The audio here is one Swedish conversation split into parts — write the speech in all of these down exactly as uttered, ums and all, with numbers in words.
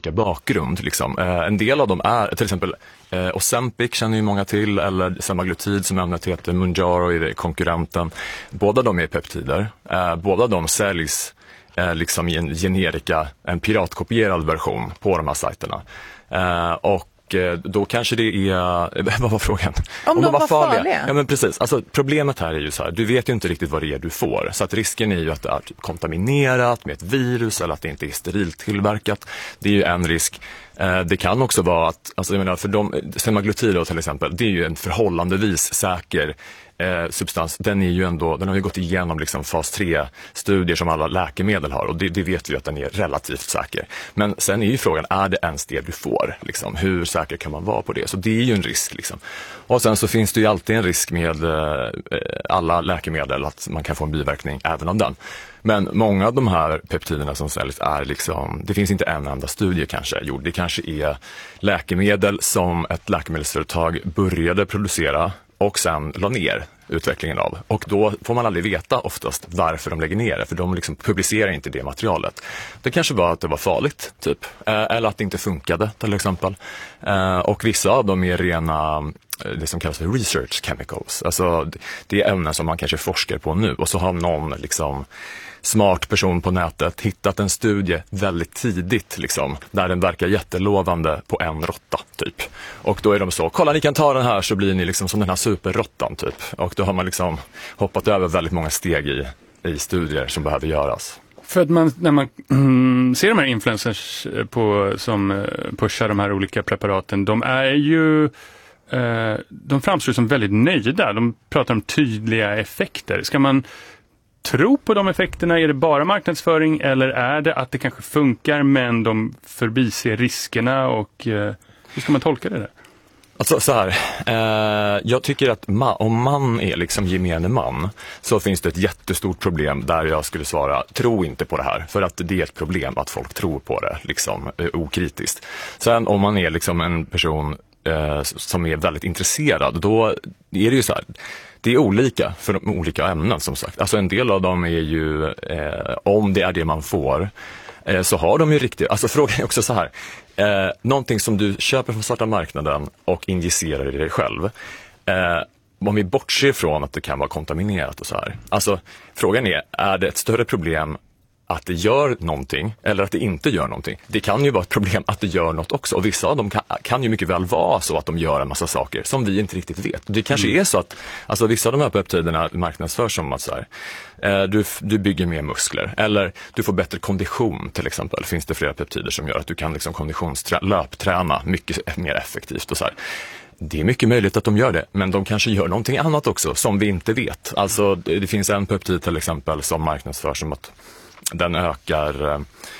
olika bakgrund. Liksom. Eh, en del av dem är till exempel eh, Ozempic känner ju många till, eller semaglutid som ämnet heter, Mounjaro är det konkurrenten. Båda de är peptider. Eh, båda de säljs eh, liksom i en generika, en piratkopierad version på de här sajterna. Eh, och då kanske det är, vad var frågan? Om, Om de, de var farliga. farliga. Ja, men precis. Alltså, problemet här är ju så här, du vet ju inte riktigt vad det är du får. Så att risken är ju att det är kontaminerat med ett virus eller att det inte är sterilt tillverkat. Det är ju en risk. Det kan också vara att, alltså jag menar, för de, semaglutid till exempel, det är ju en förhållandevis säker eh, substans. Den är ju ändå, den har ju gått igenom liksom fas tre-studier som alla läkemedel har, och det, det vet vi att den är relativt säker. Men sen är ju frågan, är det ens det du får? Liksom? Hur säker kan man vara på det? Så det är ju en risk. Liksom. Och sen så finns det ju alltid en risk med eh, alla läkemedel, att man kan få en biverkning även av den. Men många av de här peptiderna som säljs är liksom, det finns inte en enda studie kanske gjord. Det kanske är läkemedel som ett läkemedelsföretag började producera och sen la ner utvecklingen av. Och då får man aldrig veta oftast varför de lägger ner det, för de liksom publicerar inte det materialet. Det kanske var att det var farligt, typ. Eller att det inte funkade, till exempel. Och vissa av dem är rena, det som kallas för research chemicals. Alltså det är ämnen som man kanske forskar på nu, och så har någon liksom smart person på nätet hittat en studie väldigt tidigt liksom, där den verkar jättelovande på en råtta typ. Och då är de så, kolla ni kan ta den här så blir ni liksom som den här superråttan typ. Och då har man liksom hoppat över väldigt många steg i, i studier som behöver göras. För att man, när man mm, ser de här influencers på, som pushar de här olika preparaten, de är ju eh, de framstår som väldigt nöjda. De pratar om tydliga effekter. Ska man tro på de effekterna? Är det bara marknadsföring, eller är det att det kanske funkar men de förbiser riskerna, och eh, hur ska man tolka det där? Alltså så här, eh, jag tycker att ma- om man är liksom gemene man, så finns det ett jättestort problem där jag skulle svara, tro inte på det här, för att det är ett problem att folk tror på det liksom eh, okritiskt. Sen om man är liksom en person eh, som är väldigt intresserad, då är det ju så här, det är olika för de olika ämnen som sagt. Alltså en del av dem är ju, eh, om det är det man får, eh, så har de ju riktigt, alltså frågan är också så här, eh, någonting som du köper från svarta marknaden och injicerar i dig själv, eh, om vi bortser från att det kan vara kontaminerat och så här. Alltså frågan är, är det ett större problem att det gör någonting eller att det inte gör någonting? Det kan ju vara ett problem att det gör något också, och vissa av dem kan, kan ju mycket väl vara så att de gör en massa saker som vi inte riktigt vet. Det kanske mm. är så att alltså, vissa av de här peptiderna marknadsförs som att så här, eh, du, du bygger mer muskler, eller du får bättre kondition till exempel. Finns det flera peptider som gör att du kan liksom konditionslöpträna mycket mer effektivt och så här. Det är mycket möjligt att de gör det, men de kanske gör någonting annat också som vi inte vet. Alltså det, det finns en peptid till exempel som marknadsförs som att den ökar,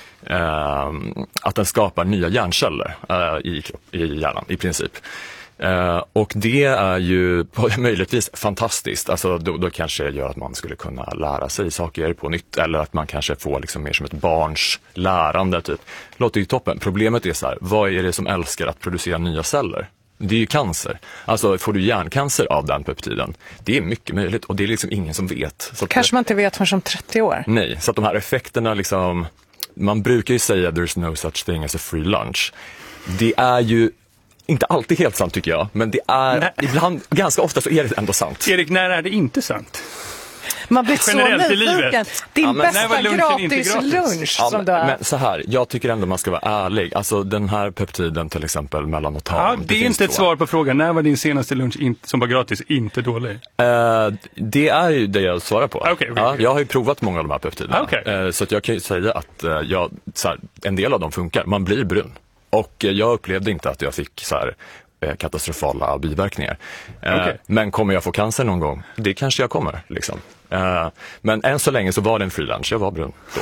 eh, att den skapar nya hjärnceller eh, i, i hjärnan i princip. Eh, och det är ju möjligtvis fantastiskt. Alltså då, då kanske det gör att man skulle kunna lära sig saker på nytt, eller att man kanske får liksom mer som ett barns lärande typ. Låter ju toppen. Problemet är så här, vad är det som älskar att producera nya celler? Det är ju cancer. Alltså får du hjärncancer av den peptiden? Det är mycket möjligt, och det är liksom ingen som vet. Så kanske att, man inte vet förrän om trettio år. Nej, så att de här effekterna liksom, man brukar ju säga there's no such thing as a free lunch. Det är ju inte alltid helt sant tycker jag, men det är nej. Ibland, ganska ofta så är det ändå sant. Erik, när är det inte sant? Man blir så nyfiken. Din ja, bästa gratis lunch ja, som men, men så här, jag tycker ändå man ska vara ärlig. Alltså den här peptiden till exempel melanotam. Ja, det, det är inte ett då. Svar på frågan. När var din senaste lunch in, som var gratis inte dålig? Uh, det är ju det jag svarar på. Okay, okay, ja, okay. Jag har ju provat många av de här peptiderna. Okay. Uh, så att jag kan ju säga att uh, jag, så här, en del av dem funkar. Man blir brun. Och uh, jag upplevde inte att jag fick så här katastrofala biverkningar. Okay. Uh, men kommer jag få cancer någon gång? Det kanske jag kommer, liksom. Uh, men än så länge så var det en freelance. Jag var brun då.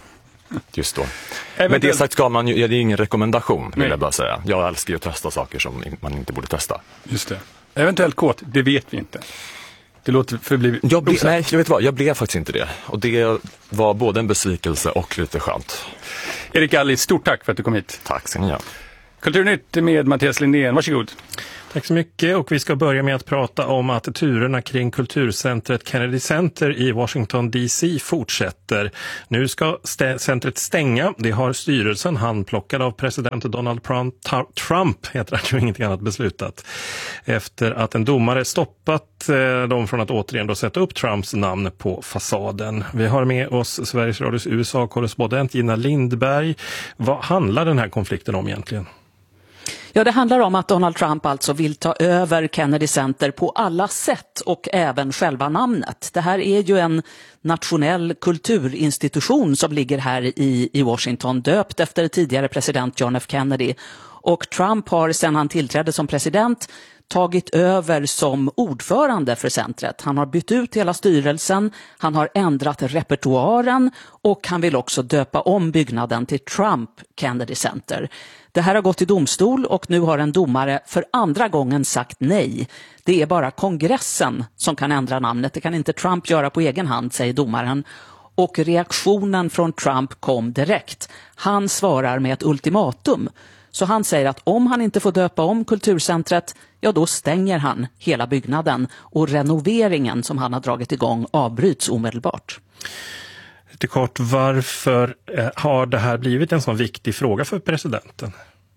Just då. Eventuellt... Men det sagt ska man ju, det är ingen rekommendation vill Nej. jag bara säga. Jag älskar ju att testa saker som man inte borde testa. Just det. Eventuellt kåt, det vet vi inte. Det låter förbli... Jag ble, nej, jag vet vad, jag blev faktiskt inte det. Och det var både en besvikelse och lite skönt. Erik Alli, stort tack för att du kom hit. Tack ska ni ha. Kulturnytt med Mattias Lindén, varsågod. Tack så mycket, och vi ska börja med att prata om att turerna kring kulturcentret Kennedy Center i Washington D C fortsätter. Nu ska st- centret stänga. Det har styrelsen, handplockad av president Donald Trump, heter det, ingenting annat beslutat. Efter att en domare stoppat eh, dem från att återigen då sätta upp Trumps namn på fasaden. Vi har med oss Sveriges Radios U S A-korrespondent Gina Lindberg. Vad handlar den här konflikten om egentligen? Ja, det handlar om att Donald Trump alltså vill ta över Kennedy Center på alla sätt och även själva namnet. Det här är ju en nationell kulturinstitution som ligger här i, i Washington, döpt efter tidigare president John F. Kennedy. Och Trump har sedan han tillträdde som president tagit över som ordförande för centret. Han har bytt ut hela styrelsen, han har ändrat repertoaren och han vill också döpa om byggnaden till Trump Kennedy Center. Det här har gått till domstol och nu har en domare för andra gången sagt nej. Det är bara kongressen som kan ändra namnet. Det kan inte Trump göra på egen hand, säger domaren. Och reaktionen från Trump kom direkt. Han svarar med ett ultimatum. Så han säger att om han inte får döpa om kulturcentret, ja då stänger han hela byggnaden och renoveringen som han har dragit igång avbryts omedelbart. Lite kort, varför har det här blivit en sån viktig fråga för presidenten?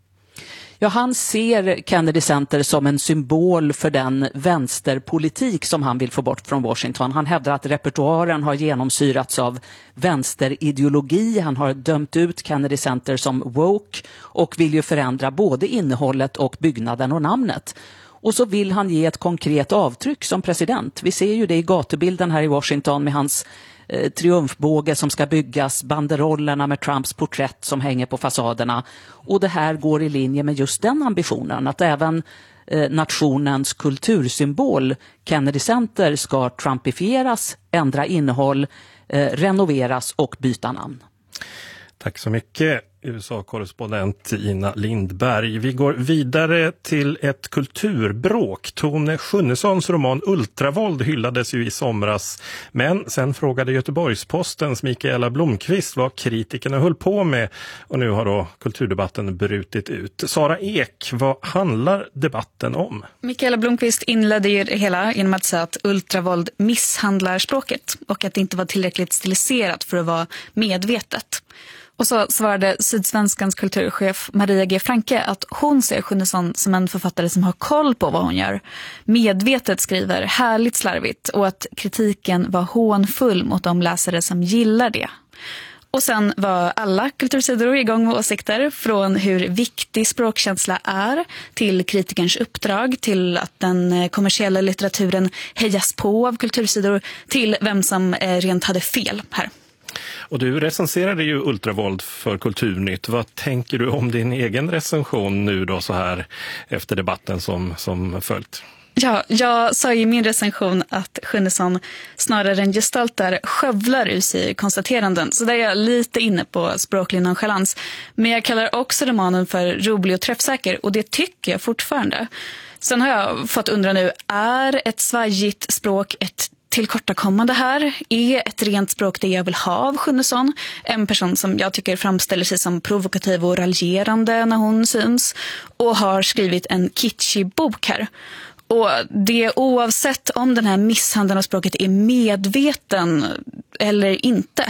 Ja, han ser Kennedy Center som en symbol för den vänsterpolitik som han vill få bort från Washington. Han hävdar att repertoaren har genomsyrats av vänsterideologi. Han har dömt ut Kennedy Center som woke och vill ju förändra både innehållet och byggnaden och namnet. Och så vill han ge ett konkret avtryck som president. Vi ser ju det i gatubilden här i Washington med hans eh, triumfbåge som ska byggas, banderollerna med Trumps porträtt som hänger på fasaderna. Och det här går i linje med just den ambitionen att även eh, nationens kultursymbol Kennedy Center ska trumpifieras, ändra innehåll, eh, renoveras och byta namn. Tack så mycket, U S A-korrespondent Gina Lindberg. Vi går vidare till ett kulturbråk. Tone Schunnessons roman Ultravåld hyllades ju i somras. Men sen frågade Göteborgs-Postens Mikaela Blomqvist vad kritikerna höll på med. Och nu har då kulturdebatten brutit ut. Sara Ek, vad handlar debatten om? Mikaela Blomqvist inledde ju det hela genom att säga att ultravåld misshandlar språket och att det inte var tillräckligt stiliserat för att vara medvetet. Och så svarade Sydsvenskans kulturchef Maria G. Franke att hon ser Schunnesson som en författare som har koll på vad hon gör. Medvetet skriver härligt slarvigt och att kritiken var hånfull mot de läsare som gillar det. Och sen var alla kultursidor igång med åsikter från hur viktig språkkänsla är till kritikerns uppdrag, till att den kommersiella litteraturen hejas på av kultursidor, till vem som rent hade fel här. Och du recenserade ju Ultravåld för Kulturnytt. Vad tänker du om din egen recension nu då så här efter debatten som, som följt? Ja, jag sa i min recension att Schunnesson snarare än gestaltar skövlar ur sig konstateranden. Så där är jag lite inne på språklig nonchalans. Men jag kallar också romanen för rolig och träffsäker och det tycker jag fortfarande. Sen har jag fått undra nu, är ett svajigt språk ett tillkortakommande här? Är ett rent språk det jag vill ha av Schunnesson? En person som jag tycker framställer sig som provokativ och raljerande när hon syns och har skrivit en kitschig bok här. Och det oavsett om den här misshandeln av språket är medveten eller inte.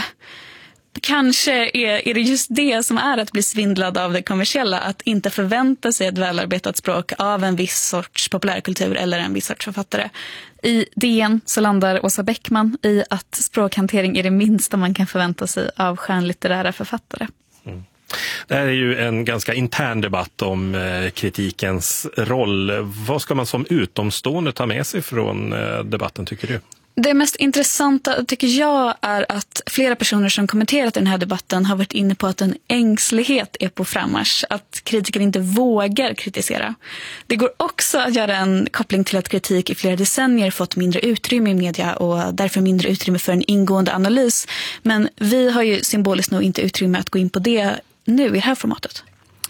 Kanske är, är det just det som är att bli svindlad av det kommersiella, att inte förvänta sig ett välarbetat språk av en viss sorts populärkultur eller en viss sorts författare. I D N så landar Åsa Bäckman i att språkhantering är det minsta man kan förvänta sig av skönlitterära författare. Mm. Det här är ju en ganska intern debatt om eh, kritikens roll. Vad ska man som utomstående ta med sig från eh, debatten, tycker du? Det mest intressanta tycker jag är att flera personer som kommenterat den här debatten har varit inne på att en ängslighet är på frammarsch, att kritiker inte vågar kritisera. Det går också att göra en koppling till att kritik i flera decennier fått mindre utrymme i media och därför mindre utrymme för en ingående analys. Men vi har ju symboliskt nog inte utrymme att gå in på det nu i det här formatet.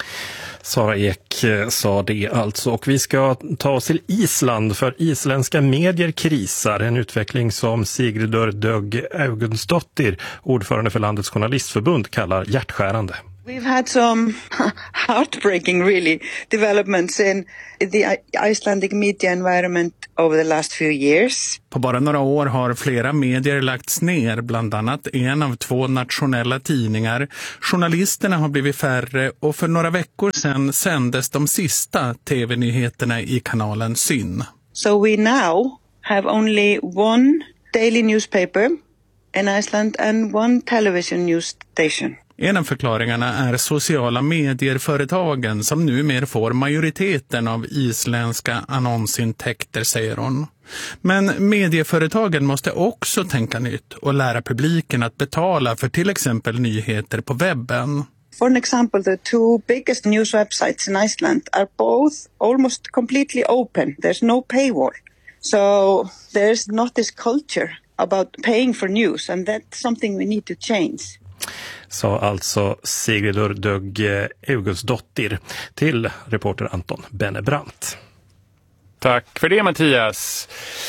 Sara Ek sa det alltså. Och vi ska ta oss till Island, för isländska medier krisar. En utveckling som Sigridur Dögg Augustsdottir, ordförande för landets journalistförbund, kallar hjärtskärande. We've had some heartbreaking, really, developments in the Icelandic media environment over the last few years. På bara några år har flera medier lagts ner, bland annat en av två nationella tidningar. Journalisterna har blivit färre och för några veckor sedan sändes de sista tv-nyheterna i kanalen Syn. So we now have only one daily newspaper in Iceland and one television news station. En av förklaringarna är sociala medier-företagen som numera får majoriteten av isländska annonsintäkter, säger hon. Men medieföretagen måste också tänka nytt och lära publiken att betala för till exempel nyheter på webben. For an example, the two biggest news websites in Iceland are both almost completely open. There's no paywall. So there's not this culture about paying for news, and that's something we need to change. Sa alltså Sigridur Dögg Augustsdottir till reporter Anton Bennebrant. Tack för det, Mattias.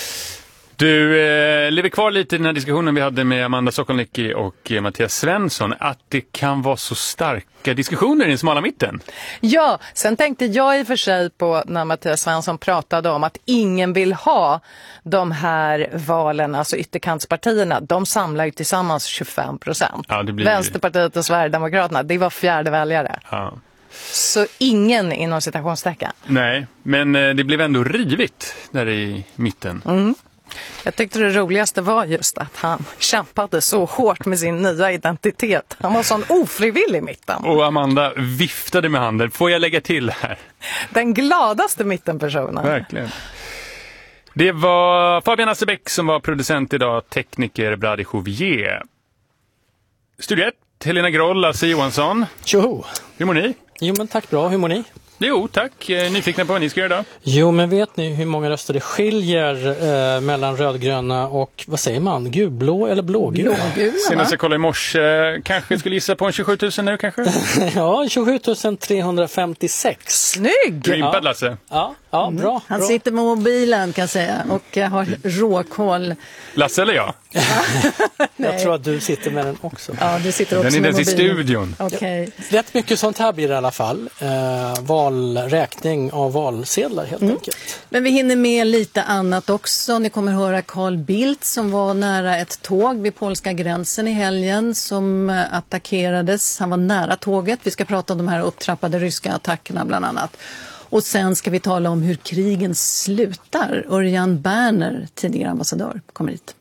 Du eh, lever kvar lite i den här diskussionen vi hade med Amanda Sokolnicki och eh, Mattias Svensson, att det kan vara så starka diskussioner i den smala mitten. Ja, sen tänkte jag i och för sig på när Mattias Svensson pratade om att ingen vill ha de här valen, alltså ytterkantspartierna. De samlar ju tillsammans tjugofem procent. Ja, det blir... Vänsterpartiet och Sverigedemokraterna, det var fjärde väljare. Ja. Så ingen inom citationstecken. Nej, men eh, det blev ändå rivigt där i mitten. Mm. Jag tyckte det roligaste var just att han kämpade så hårt med sin nya identitet. Han var sån ofrivillig i mitten. Och Amanda viftade med handen. Får jag lägga till här? Den gladaste mittenpersonen. Verkligen. Det var Fabian Assebeck som var producent idag, tekniker Brady Jouvier. Studio ett, Helena Groll, Lasse Johansson. Tjoho! Hur mår ni? Jo men tack bra, hur mår ni? Jo, tack. Nyfikna på vad ni ska göra idag? Jo, men vet ni hur många röster det skiljer eh, mellan rödgröna och, vad säger man, gulblå eller blågula? Senast jag kollade i morse, kanske skulle gissa på en tjugosju tusen nu kanske? Ja, tjugosju tusen trehundrafemtiosex. Snygg! Du är impad, Lasse? Ja, ja bra. Mm. Han bra. sitter med mobilen kan jag säga och har råkoll. Lasse eller jag? Jag tror att du sitter med den också. Ja, du sitter också den är med inte mobilen. i studion. Okay. Rätt mycket sånt här blir det i alla fall. Eh, valräkning av valsedlar helt mm. enkelt. Men vi hinner med lite annat också. Ni kommer höra Carl Bildt som var nära ett tåg vid polska gränsen i helgen som attackerades. Han var nära tåget. Vi ska prata om de här upptrappade ryska attackerna bland annat. Och sen ska vi tala om hur krigen slutar. Örjan Berner, tidigare ambassadör, kommer hit.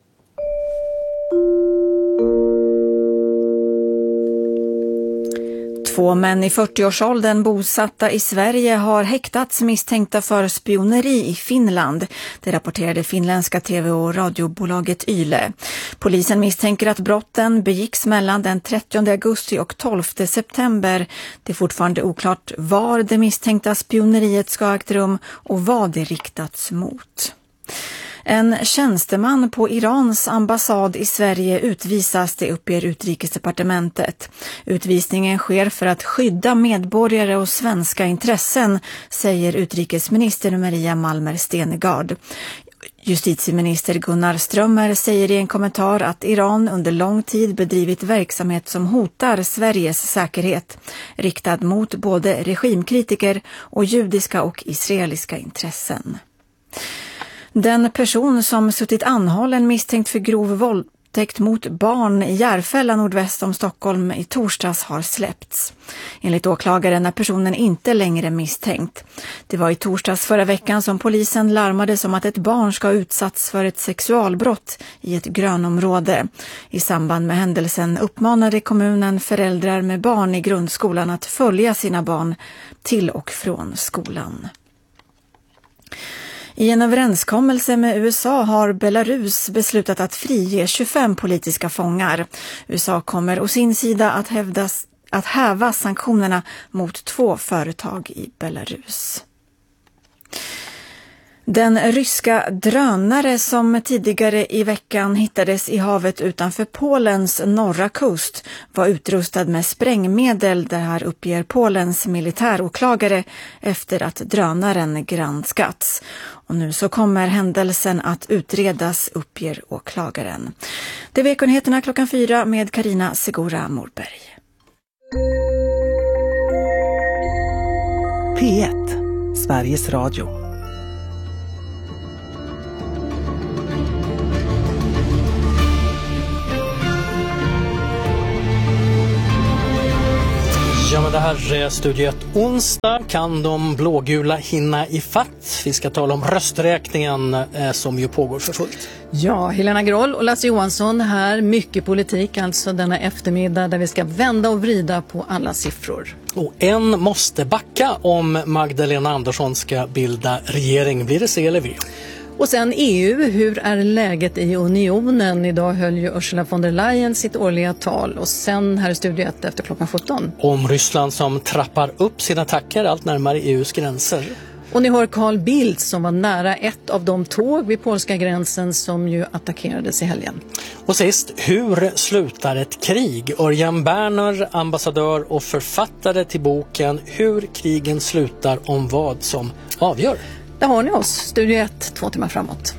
Två män i fyrtioårsåldern bosatta i Sverige har häktats misstänkta för spioneri i Finland. Det rapporterade finländska tv- och radiobolaget Yle. Polisen misstänker att brotten begicks mellan den trettionde augusti och tolfte september. Det är fortfarande oklart var det misstänkta spioneriet ska ha ägt rum och vad det riktats mot. En tjänsteman på Irans ambassad i Sverige utvisas, det uppger Utrikesdepartementet. Utvisningen sker för att skydda medborgare och svenska intressen, säger utrikesminister Maria Malmer Stenegard. Justitieminister Gunnar Strömmer säger i en kommentar att Iran under lång tid bedrivit verksamhet som hotar Sveriges säkerhet, riktad mot både regimkritiker och judiska och israeliska intressen. Den person som suttit anhållen misstänkt för grov våldtäkt mot barn i Järfälla nordväst om Stockholm i torsdags har släppts. Enligt åklagaren är personen inte längre misstänkt. Det var i torsdags förra veckan som polisen larmade om att ett barn ska ha utsatts för ett sexualbrott i ett grönområde. I samband med händelsen uppmanade kommunen föräldrar med barn i grundskolan att följa sina barn till och från skolan. I en överenskommelse med U S A har Belarus beslutat att frige tjugofem politiska fångar. U S A kommer å sin sida att, hävdas, att häva sanktionerna mot två företag i Belarus. Den ryska drönare som tidigare i veckan hittades i havet utanför Polens norra kust var utrustad med sprängmedel, det här uppger Polens militäråklagare efter att drönaren granskats. Och nu så kommer händelsen att utredas, uppger åklagaren. Det är Vekonheterna klockan fyra med Karina Segura Morberg. P ett, Sveriges Radio. Ja, men det här är Studio ett onsdag. Kan de blågula hinna i fatt? Vi ska tala om rösträkningen eh, som ju pågår för fullt. Ja, Helena Groll och Lasse Johansson här. Mycket politik alltså denna eftermiddag där vi ska vända och vrida på alla siffror. Och en måste backa om Magdalena Andersson ska bilda regering. Blir det C eller V? Och sen E U, hur är läget i unionen? Idag höll ju Ursula von der Leyen sitt årliga tal och sen här i Studio ett efter klockan sjutton. Om Ryssland som trappar upp sina attacker allt närmare E U:s gränser. Och ni hör Carl Bildt som var nära ett av de tåg vid polska gränsen som ju attackerades i helgen. Och sist, hur slutar ett krig? Örjan Berner, ambassadör och författare till boken Hur krigen slutar om vad som avgör. Där har ni oss, Studio ett, två timmar framåt.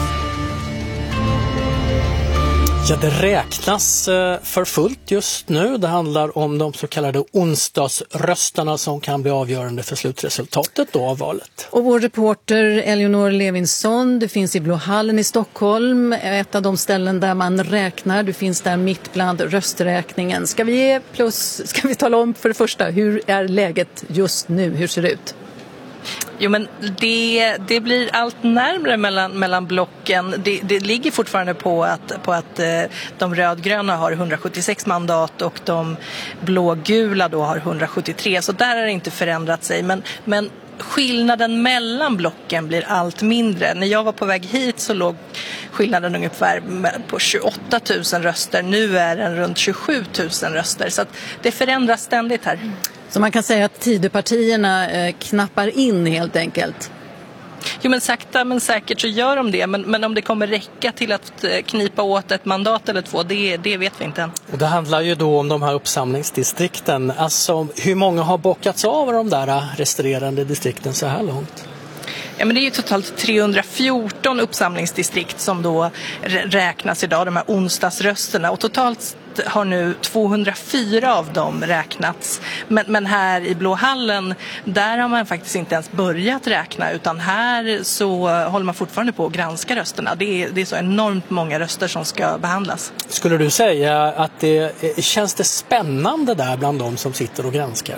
Ja, det räknas för fullt just nu. Det handlar om de så kallade onsdagsröstarna som kan bli avgörande för slutresultatet då av valet. Och vår reporter Eleonor Levinsson, du finns i Blå hallen i Stockholm, ett av de ställen där man räknar. Du finns där mitt bland rösträkningen. Ska vi ge plus, ska vi tala om för det första, hur är läget just nu? Hur ser det ut? Jo, men det, det blir allt närmare mellan, mellan blocken. Det, det ligger fortfarande på att, på att eh, de rödgröna har hundrasjuttiosex mandat och de blågula då har hundrasjuttiotre. Så där har det inte förändrat sig. Men, men skillnaden mellan blocken blir allt mindre. När jag var på väg hit så låg skillnaden ungefär på tjugoåtta tusen röster. Nu är den runt tjugosju tusen röster. Så att det förändras ständigt här. Så man kan säga att Tidöpartierna eh, knappar in helt enkelt? Jo, men sakta men säkert så gör de det. Men, men om det kommer räcka till att knipa åt ett mandat eller två, det, det vet vi inte än. Och det handlar ju då om de här uppsamlingsdistrikten. Alltså hur många har bockats av de där resterande distrikten så här långt? Ja, men det är ju totalt trehundrafjorton uppsamlingsdistrikt som då räknas idag, de här onsdagsrösterna. Och totalt har nu tvåhundrafyra av dem räknats. Men, men här i Blå hallen, där har man faktiskt inte ens börjat räkna. Utan här så håller man fortfarande på att granska rösterna. Det är, det är så enormt många röster som ska behandlas. Skulle du säga att det känns det spännande där bland de som sitter och granskar?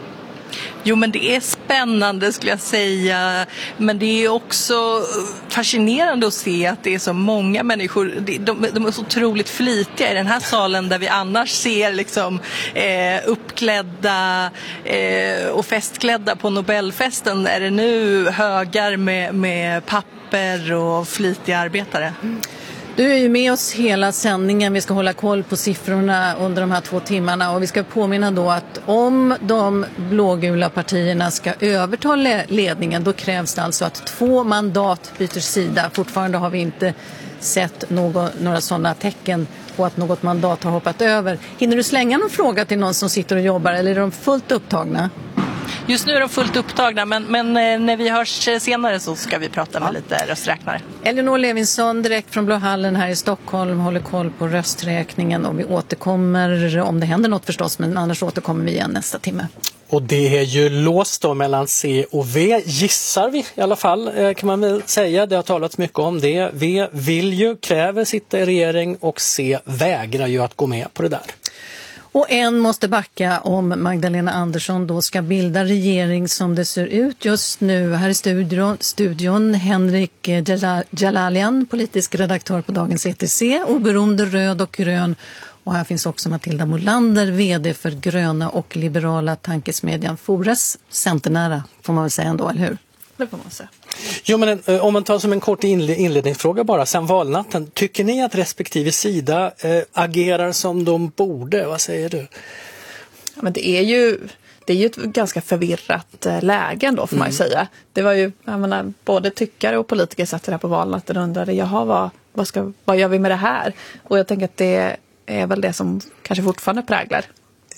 Jo, men det är spännande skulle jag säga, men det är också fascinerande att se att det är så många människor, de, de är så otroligt flitiga i den här salen där vi annars ser liksom eh, uppklädda eh, och festklädda på Nobelfesten, är det nu högar med, med papper och flitiga arbetare. Mm. Du är ju med oss hela sändningen. Vi ska hålla koll på siffrorna under de här två timmarna och vi ska påminna då att om de blågula partierna ska överta ledningen då krävs det alltså att två mandat byter sida. Fortfarande har vi inte sett någon, några sådana tecken på att något mandat har hoppat över. Hinner du slänga någon fråga till någon som sitter och jobbar eller är de fullt upptagna? Just nu är de fullt upptagna, men, men när vi hörs senare så ska vi prata med ja. lite rösträknare. Eleonor Levinsson direkt från Blå hallen här i Stockholm håller koll på rösträkningen och vi återkommer om det händer något förstås, men annars återkommer vi igen nästa timme. Och det är ju låst då mellan C och V, gissar vi i alla fall kan man väl säga. Det har talats mycket om det. V vill ju, kräver sitta i regering och C vägrar ju att gå med på det där. Och en måste backa om Magdalena Andersson då ska bilda regering som det ser ut just nu. Här i studion, studion Henrik Jalalian, politisk redaktör på Dagens E T C, oberoende röd och grön. Och här finns också Matilda Molander, vd för gröna och liberala tankesmedjan Fores. Centernära får man väl säga ändå, eller hur? Det får man säga. Jo, men om man tar som en kort inledningsfråga bara, sen valnatten. Tycker ni att respektive sida äh, agerar som de borde? Vad säger du? Ja, men det är ju... Det är ju ett ganska förvirrat läge då får man ju säga. Det var ju, jag menar, både tyckare och politiker satt där på valnatten och undrade, jaha, vad, vad, ska, vad gör vi med det här? Och jag tänker att det är väl det som kanske fortfarande präglar.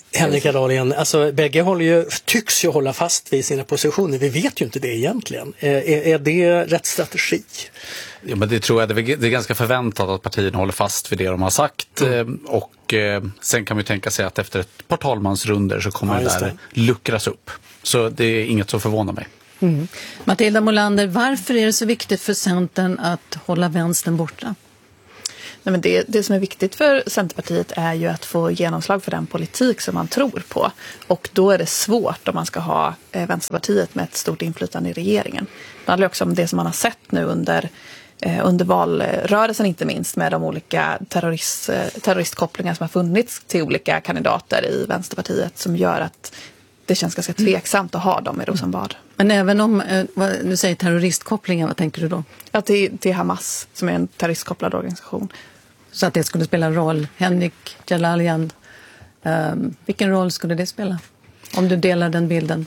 Henrika Dahlén, alltså bägge håller ju, tycks ju hålla fast vid sina positioner. Vi vet ju inte det egentligen. Är, är det rätt strategi? Ja, men det tror jag. Det är ganska förväntat att partierna håller fast vid det de har sagt. Mm. Och eh, sen kan vi tänka sig att efter ett par talmansrunder så kommer ja, det där luckras upp. Så det är inget som förvånar mig. Mm. Matilda Molander, varför är det så viktigt för Centern att hålla vänstern borta? Nej, men det, det som är viktigt för Centerpartiet är ju att få genomslag för den politik som man tror på. Och då är det svårt om man ska ha eh, Vänsterpartiet med ett stort inflytande i regeringen. Det handlar också om det som man har sett nu under, eh, under valrörelsen, inte minst med de olika terrorist, eh, terroristkopplingar som har funnits till olika kandidater i Vänsterpartiet, som gör att det känns ganska tveksamt att ha dem i Rosenbad. Men även om, eh, vad, du säger terroristkopplingen, vad tänker du då? Ja, till, till Hamas, som är en terroristkopplad organisation. Så att det skulle spela roll. Henrik Jalalian, eh, vilken roll skulle det spela? Om du delar den bilden.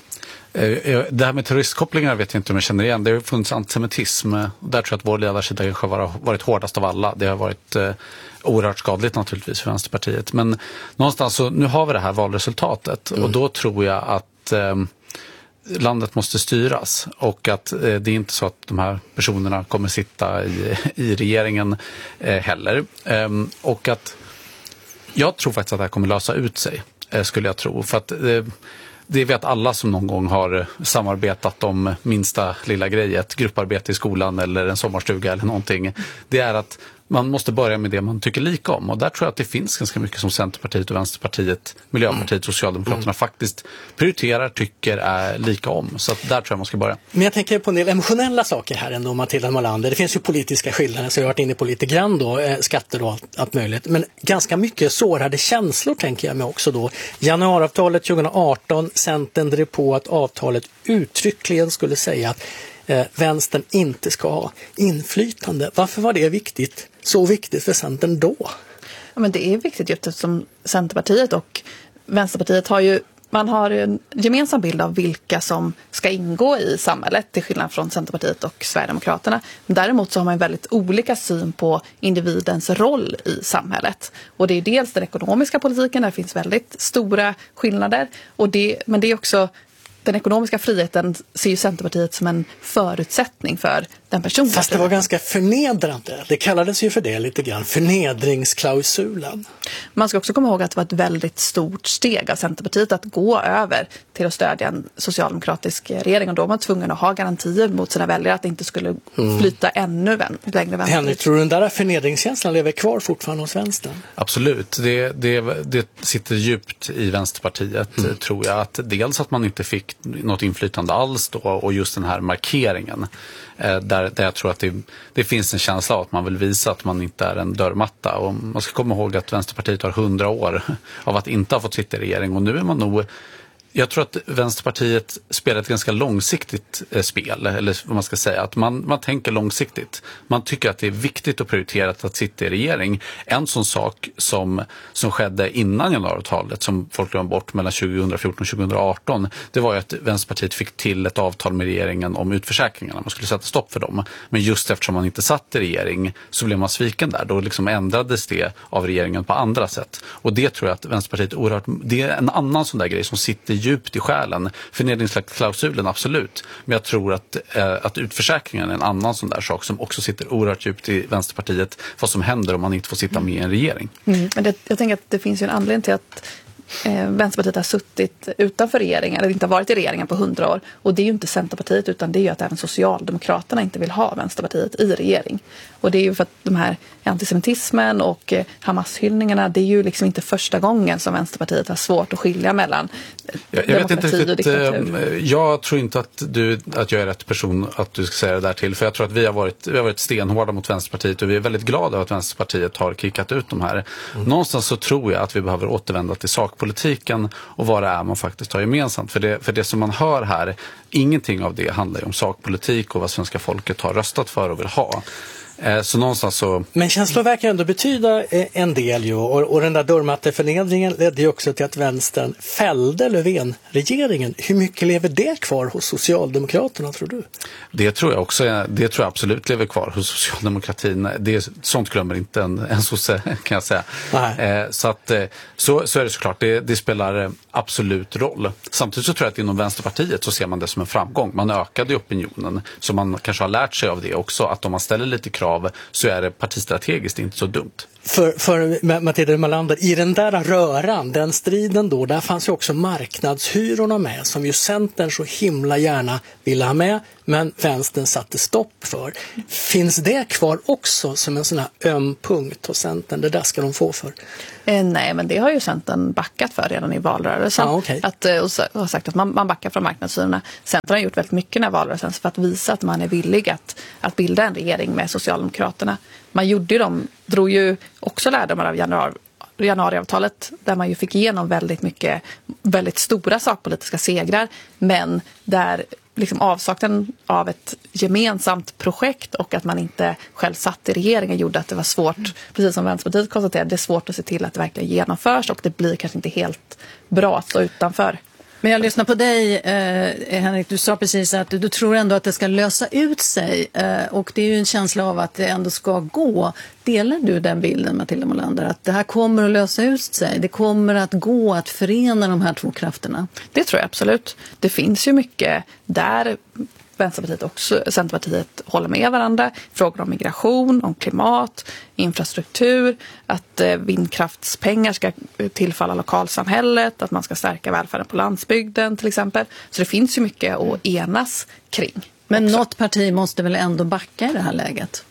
Det här med terroristkopplingar vet jag inte om jag känner igen. Det har funnits antisemitism. Där tror jag att vår ledarsida har varit hårdast av alla. Det har varit eh, oerhört skadligt naturligtvis för Vänsterpartiet. Men någonstans så, nu har vi det här valresultatet. Mm. Och då tror jag att eh, landet måste styras. Och att eh, det är inte så att de här personerna kommer sitta i, i regeringen eh, heller. Eh, och att jag tror faktiskt att det här kommer lösa ut sig, eh, skulle jag tro. För att eh, det vet alla som någon gång har samarbetat om minsta lilla grej, ett grupparbete i skolan eller en sommarstuga eller någonting. Det är att man måste börja med det man tycker lika om. Och där tror jag att det finns ganska mycket som Centerpartiet och Vänsterpartiet, Miljöpartiet, Socialdemokraterna mm. faktiskt prioriterar, tycker är lika om. Så att där tror jag man ska börja. Men jag tänker på en del emotionella saker här ändå, Matilda Molander. Det finns ju politiska skillnader, så jag har varit inne på lite grann då, eh, skatter och allt, allt möjligt. Men ganska mycket sårade känslor tänker jag mig också då. Januariavtalet tjugo arton, Centern drev på att avtalet uttryckligen skulle säga att eh, vänstern inte ska ha inflytande. Varför var det viktigt? Så viktigt för Centern då? Ja, men det är viktigt just eftersom Centerpartiet och Vänsterpartiet har ju, man har en gemensam bild av vilka som ska ingå i samhället, till skillnad från Centerpartiet och Sverigedemokraterna. Men däremot så har man en väldigt olika syn på individens roll i samhället. Och det är dels den ekonomiska politiken, där det finns väldigt stora skillnader. Och det, men det är också den ekonomiska friheten, ser ju Centerpartiet som en förutsättning för den personliga. Fast det var ganska förnedrande. Det kallades ju för det lite grann, förnedringsklausulen. Man ska också komma ihåg att det var ett väldigt stort steg av Centerpartiet att gå över till att stödja en socialdemokratisk regering. Och då var man tvungen att ha garantier mot sina väljare att det inte skulle flytta mm. ännu vän, längre vänster. Henrik, tror du den där förnedringskänslan lever kvar fortfarande hos vänstern? Absolut. Det, det, det sitter djupt i Vänsterpartiet, mm. tror jag. Att dels att man inte fick något inflytande alls då, och just den här markeringen eh, där, där jag tror att det, det finns en känsla av att man vill visa att man inte är en dörrmatta. Och man ska komma ihåg att Vänsterpartiet har hundra år av att inte ha fått sitta i regering, och nu är man nog. Jag tror att Vänsterpartiet spelar ett ganska långsiktigt eh, spel, eller vad man ska säga, att man, man tänker långsiktigt. Man tycker att det är viktigt och prioriterat att sitta i regering. En sån sak som, som skedde innan januariavtalet, som folk glömde bort mellan tjugo fjorton och tjugo arton, det var ju att Vänsterpartiet fick till ett avtal med regeringen om utförsäkringarna. Man skulle sätta stopp för dem. Men just eftersom man inte satt i regering så blev man sviken där. Då liksom ändrades det av regeringen på andra sätt. Och det tror jag att Vänsterpartiet oerhört, det är en annan sån där grej som sitter djupt i själen. Förnedringsklausulen, absolut. Men jag tror att, eh, att utförsäkringen är en annan sån där sak som också sitter oerhört djupt i Vänsterpartiet. Vad som händer om man inte får sitta med i en regering. Mm. Men det, jag tänker att det finns ju en anledning till att eh, Vänsterpartiet har suttit utanför regeringen, eller inte har varit i regeringen på hundra år. Och det är ju inte Centerpartiet, utan det är ju att även Socialdemokraterna inte vill ha Vänsterpartiet i regering. Och det är ju för att de här antisemitismen och eh, Hamas-hyllningarna, det är ju liksom inte första gången som Vänsterpartiet har svårt att skilja mellan jag, jag demokrati vet inte riktigt, och diktatur. Jag tror inte att, du, att jag är rätt person att du ska säga det där till. För jag tror att vi har varit, vi har varit stenhårda mot Vänsterpartiet, och vi är väldigt glada över att Vänsterpartiet har kickat ut de här. Mm. Någonstans så tror jag att vi behöver återvända till sakpolitiken och vad det är man faktiskt har gemensamt. För det, för det som man hör här, ingenting av det handlar ju om sakpolitik och vad svenska folket har röstat för och vill ha. Eh, så någonstans så... Men känslor verkar ändå betyda eh, en del ju, och, och den där dörrmatteförnedringen ledde ju också till att vänstern fällde Löfven-regeringen. Hur mycket lever det kvar hos Socialdemokraterna, tror du? Det tror jag också, det tror jag absolut lever kvar hos socialdemokratin. Det, sånt glömmer inte en, en sosse, kan jag säga. Eh, så, att, så, så är det såklart, det, det spelar absolut roll. Samtidigt så tror jag att inom Vänsterpartiet så ser man det som en framgång. Man ökade opinionen, så man kanske har lärt sig av det också, att om man ställer lite krav så är det partistrategiskt inte så dumt. För, för Matilda Malander, i den där röran, den striden då, där fanns ju också marknadshyrorna med, som ju Centern så himla gärna ville ha med, men vänstern satte stopp för. Finns det kvar också som en sån här öm punkt hos Centern? Det där ska de få för. Eh, nej, men det har ju Centern backat för redan i valrörelsen. Ah, okay. att, och har sagt att man, man backar från marknadshyrorna. Centern har gjort väldigt mycket när valrörelsen för att visa att man är villig att, att bilda en regering med Socialdemokraterna. Man gjorde ju de, drog ju också lärdomar av januari, januariavtalet, där man ju fick igenom väldigt mycket, väldigt stora sakpolitiska segrar, men där liksom avsaknaden av ett gemensamt projekt och att man inte själv satt i regeringen gjorde att det var svårt, mm. precis som Vänsterpartiet konstaterade, det är svårt att se till att det verkligen genomförs, och det blir kanske inte helt bra att stå utanför. Men jag lyssnar på dig, eh, Henrik, du sa precis att du, du tror ändå att det ska lösa ut sig, eh, och det är ju en känsla av att det ändå ska gå. Delar du den bilden, Matilda Malander, att det här kommer att lösa ut sig? Det kommer att gå att förena de här två krafterna? Det tror jag absolut. Det finns ju mycket där Vänsterpartiet och Centerpartiet håller med varandra. Frågor om migration, om klimat, infrastruktur, att eh, vindkraftspengar ska tillfalla lokalsamhället, att man ska stärka välfärden på landsbygden till exempel. Så det finns ju mycket att enas kring. Men också. Något parti måste väl ändå backa i det här läget?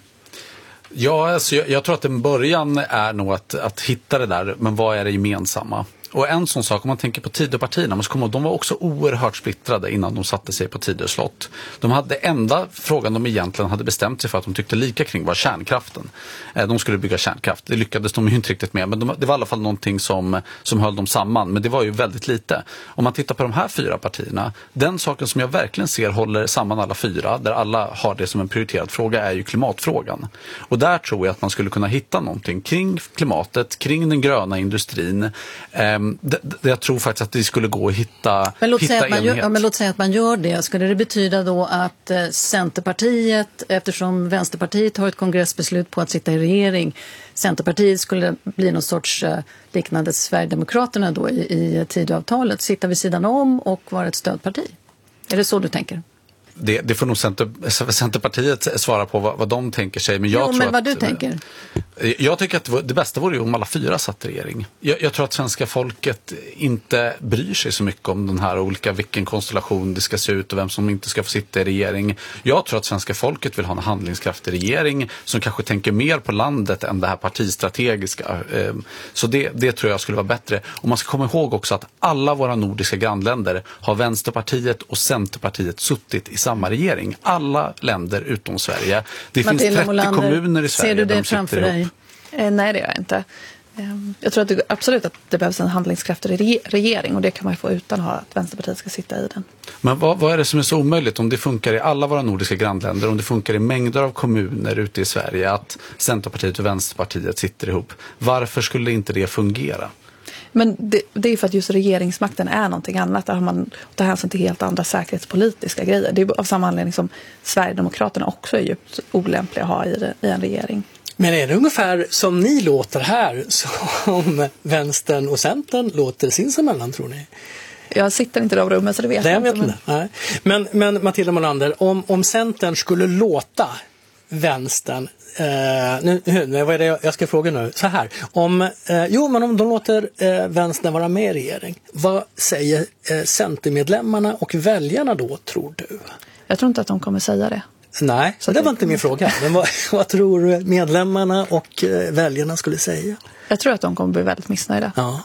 Ja, alltså jag, jag tror att en början är nog att, att hitta det där, men vad är det gemensamma? Och en sån sak, om man tänker på Tidöpartierna, man ska komma ihåg, de var också oerhört splittrade innan de satte sig på Tidöslott. De hade enda frågan de egentligen hade bestämt sig för att de tyckte lika kring var kärnkraften. De skulle bygga kärnkraft. Det lyckades de ju inte riktigt med, men de, det var i alla fall någonting som, som höll dem samman. Men det var ju väldigt lite. Om man tittar på de här fyra partierna, den saken som jag verkligen ser håller samman alla fyra, där alla har det som en prioriterad fråga, är ju klimatfrågan. Och där tror jag att man skulle kunna hitta någonting kring klimatet, kring den gröna industrin. Det, det, jag tror faktiskt att det skulle gå att hitta, men låt, hitta säga att man enighet. gör, ja, men låt säga att man gör det. Skulle det betyda då att eh, Centerpartiet, eftersom Vänsterpartiet har ett kongressbeslut på att sitta i regering, Centerpartiet skulle bli någon sorts eh, liknande Sverigedemokraterna då i, i Tidöavtalet, sitta vid sidan om och vara ett stödparti? Är det så du tänker? Det, det får nog Center, Centerpartiet svara på vad, vad de tänker sig. Men jag jo, tror men vad att, du tänker? Jag tycker att det, det bästa vore ju om alla fyra satt i regering. Jag, jag tror att svenska folket inte bryr sig så mycket om den här olika, vilken konstellation det ska se ut och vem som inte ska få sitta i regering. Jag tror att svenska folket vill ha en handlingskraftig regering som kanske tänker mer på landet än det här partistrategiska. Så det, det tror jag skulle vara bättre. Och man ska komma ihåg också att alla våra nordiska grannländer har Vänsterpartiet och Centerpartiet suttit i samma regering. Alla länder utom Sverige. Det Matilda finns trettio Molander, kommuner i Sverige. ser du det de framför dig? Eh, nej, det gör jag inte. Eh, jag tror att det, absolut att det behövs en handlingskraftig re- regering, och det kan man ju få utan att ha att Vänsterpartiet ska sitta i den. Men vad, vad är det som är så omöjligt om det funkar i alla våra nordiska grannländer, om det funkar i mängder av kommuner ute i Sverige att Centerpartiet och Vänsterpartiet sitter ihop? Varför skulle inte det fungera? Men det, det är för att just regeringsmakten är någonting annat. Där har man tar hänsyn till helt andra säkerhetspolitiska grejer. Det är av samma anledning som Sverigedemokraterna också är djupt olämpliga att ha i, det, i en regering. Men är det ungefär som ni låter här som Vänstern och Centern låter sinsemellan, tror ni? Jag sitter inte i de rummen, så det vet det jag inte. inte. Men, nej. men, men Matilda Molander, om, om Centern skulle låta Vänstern, eh, nu, nu, vad är det jag, jag ska fråga nu, så här, om, eh, jo men om de låter eh, Vänstern vara med i regering, vad säger eh, Centermedlemmarna och väljarna då, tror du? Jag tror inte att de kommer säga det. Nej, så det var inte min fråga. Men vad, vad tror medlemmarna och eh, väljarna skulle säga? Jag tror att de kommer bli väldigt missnöjda. Ja.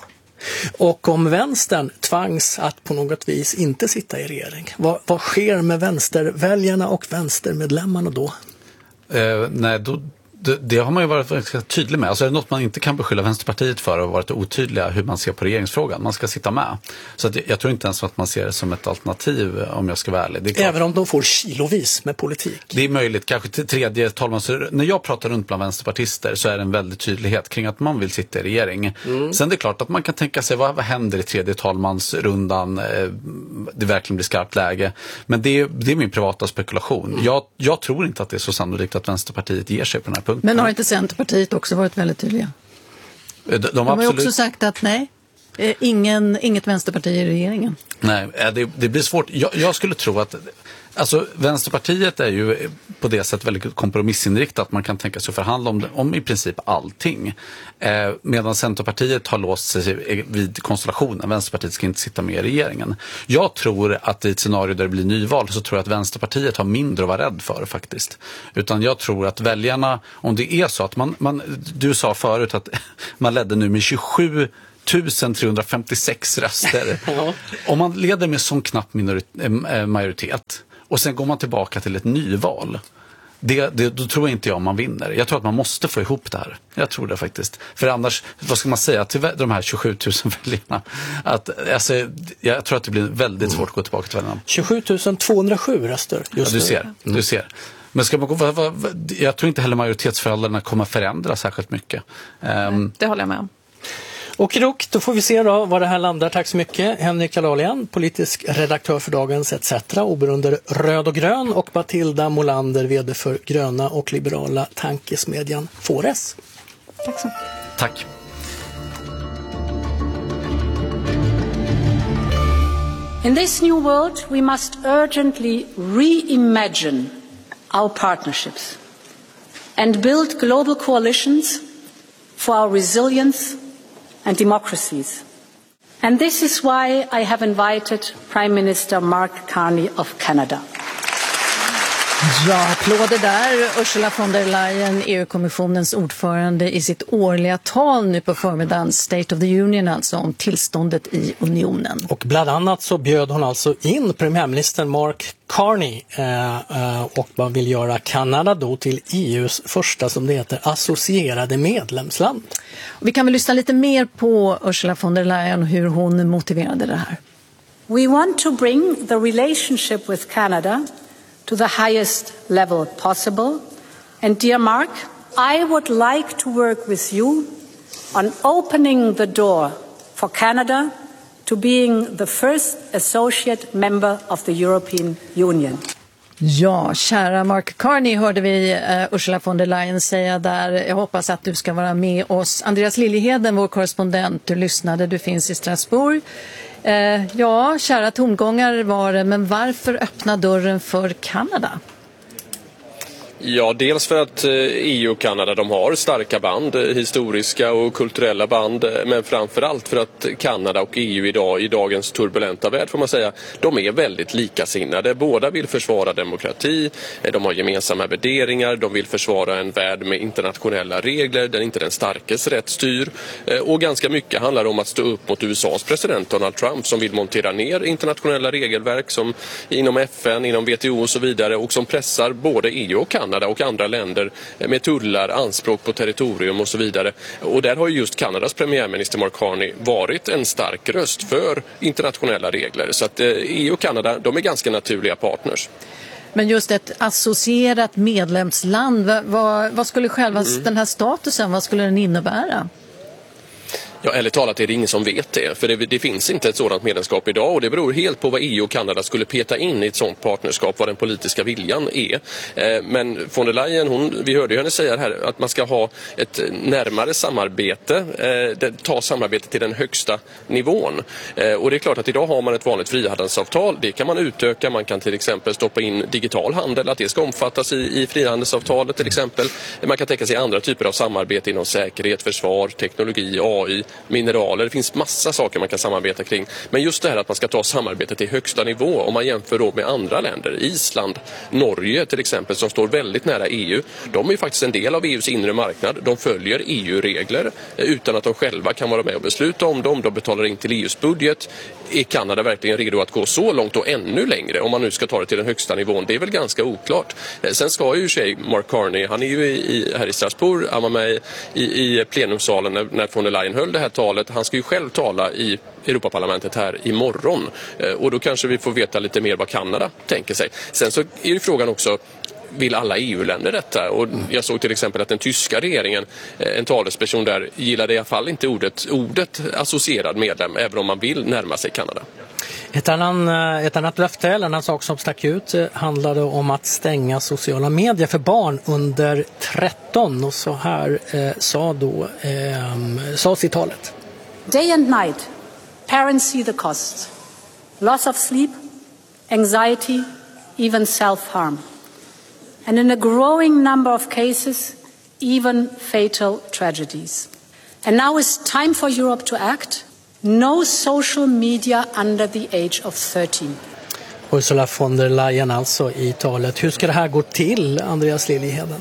Och om vänstern tvangs att på något vis inte sitta i regering, vad, vad sker med vänsterväljarna och vänstermedlemmarna då? Eh, nej, då, det, det har man ju varit ganska tydlig med. Alltså är det något man inte kan beskylla Vänsterpartiet för att varit otydliga hur man ser på regeringsfrågan. Man ska sitta med. Så att jag tror inte ens att man ser det som ett alternativ om jag ska vara ärlig. Det är Även om de får kilovis med politik. Det är möjligt, kanske till tredje talman. Så när jag pratar runt bland vänsterpartister så är det en väldig tydlighet kring att man vill sitta i regering. Mm. Sen är det klart att man kan tänka sig vad, vad händer i tredje talmansrundan. Eh, det verkligen blir skarpt läge. Men det, det är min privata spekulation. Mm. Jag, jag tror inte att det är så sannolikt att Vänsterpartiet ger sig på den här punkten. Men har inte Centerpartiet också varit väldigt tydliga? De, de, de har absolut... också sagt att nej, ingen, inget vänsterparti i regeringen. Nej, det, det blir svårt. Jag, jag skulle tro att alltså, Vänsterpartiet är ju på det sättet väldigt kompromissinriktat. Man kan tänka sig att förhandla om, om i princip allting. Eh, medan Centerpartiet har låst sig vid konstellationen. Vänsterpartiet ska inte sitta med i regeringen. Jag tror att i ett scenario där det blir nyval så tror jag att Vänsterpartiet har mindre att vara rädd för faktiskt. Utan jag tror att väljarna, om det är så att man, man du sa förut att man ledde nu med tjugosju tusen trehundrafemtiosex röster. Ja. Om man leder med sån knapp minorit- äh, majoritet och sen går man tillbaka till ett nyval. Det, det, då tror inte jag man vinner. Jag tror att man måste få ihop det här. Jag tror det faktiskt. För annars, vad ska man säga till de här tjugosju tusen väljarna? Att, alltså, jag tror att det blir väldigt svårt att gå tillbaka till väljarna. tjugosju tusen tvåhundrasju röster just ja, du ser, du ser. Men ska man gå, vad, vad, jag tror inte heller majoritetsföräldrarna kommer förändra särskilt mycket. Um, det håller jag med om. Och Rock, då får vi se då var det här landar. Tack så mycket. Henrik Jalalian, politisk redaktör för Dagens et cetera, oberoende Röd och Grön, och Matilda Molander, vd för Gröna och liberala tankesmedjan Fores. Tack så. Tack. In this new world, we must urgently reimagine our partnerships and build global coalitions for our resilience and democracies. And this is why I have invited Prime Minister Mark Carney of Canada. Ja, applåder där. Ursula von der Leyen, E U-kommissionens ordförande, i sitt årliga tal nu på förmiddagen, State of the Union, alltså om tillståndet i unionen. Och bland annat så bjöd hon alltså in premiärministern Mark Carney eh, och man vill göra Kanada då till E U:s första, som det heter, associerade medlemsland. Vi kan väl lyssna lite mer på Ursula von der Leyen och hur hon motiverade det här. We want to bring the relationship with Canada to the highest level possible. And dear Mark, I would like to work with you on opening the door for Canada to being the first associate member of the European Union. Ja, kära Mark Carney, hörde vi uh, Ursula von der Leyen säga där. Jag hoppas att du ska vara med oss. Andreas Liljeheden, vår korrespondent, du lyssnade, du finns i Strasbourg. Uh, ja, kära tongångar var det, men varför öppna dörren för Kanada? Ja, dels för att E U och Kanada, de har starka band, historiska och kulturella band, men framförallt för att Kanada och E U idag, i dagens turbulenta värld får man säga, de är väldigt likasinnade. Båda vill försvara demokrati, de har gemensamma värderingar, de vill försvara en värld med internationella regler där inte den starkes rätt styr, och ganska mycket handlar om att stå upp mot U S A:s president Donald Trump som vill montera ner internationella regelverk som inom F N, inom W T O och så vidare, och som pressar både E U och Kanada och andra länder med tullar, anspråk på territorium och så vidare. Och där har ju just Kanadas premiärminister Mark Carney varit en stark röst för internationella regler. Så att E U och Kanada, de är ganska naturliga partners. Men just ett associerat medlemsland, vad, vad, vad skulle själva mm. den här statusen, vad skulle den innebära? Ja, ärligt talat är det ingen som vet det, för det, det finns inte ett sådant medlemskap idag, och det beror helt på vad E U och Kanada skulle peta in i ett sådant partnerskap, vad den politiska viljan är. Eh, men von der Leyen, hon, vi hörde ju henne säga här att man ska ha ett närmare samarbete, eh, ta samarbetet till den högsta nivån. Eh, och det är klart att idag har man ett vanligt frihandelsavtal, det kan man utöka, man kan till exempel stoppa in digital handel, att det ska omfattas i, i frihandelsavtalet till exempel. Man kan tänka sig andra typer av samarbete inom säkerhet, försvar, teknologi, A I, mineraler. Det finns massa saker man kan samarbeta kring. Men just det här att man ska ta samarbetet till högsta nivå, om man jämför då med andra länder, Island, Norge till exempel, som står väldigt nära E U. De är ju faktiskt en del av E U:s inre marknad. De följer E U-regler utan att de själva kan vara med och besluta om dem. De betalar in till E U:s budget. Är Kanada verkligen redo att gå så långt och ännu längre om man nu ska ta det till den högsta nivån? Det är väl ganska oklart. Sen ska ju sig Mark Carney, han är ju i, här i Strasbourg, han var med i, i plenumsalen när, när von der Leyen höll det här talet. Han ska ju själv tala i Europaparlamentet här imorgon. Och då kanske vi får veta lite mer vad Kanada tänker sig. Sen så är ju frågan också, vill alla E U-länder detta? Och jag såg till exempel att den tyska regeringen, en talesperson där, gillade i alla fall inte ordet, ordet associerad medlem, även om man vill närma sig Kanada. Ett, annan, ett annat löfte, eller en annan sak som stack ut, handlade om att stänga sociala medier för barn under tretton. Och så här eh, sa då eh, sa i talet. Day and night, parents see the cost. Loss of sleep, anxiety, even self-harm. And in a growing number of cases, even fatal tragedies. And now it's time for Europe to act. No social media under the age of thirteen. Ursula von der Leyen alltså i talet. Hur ska det här gå till, Andreas Liljeheden?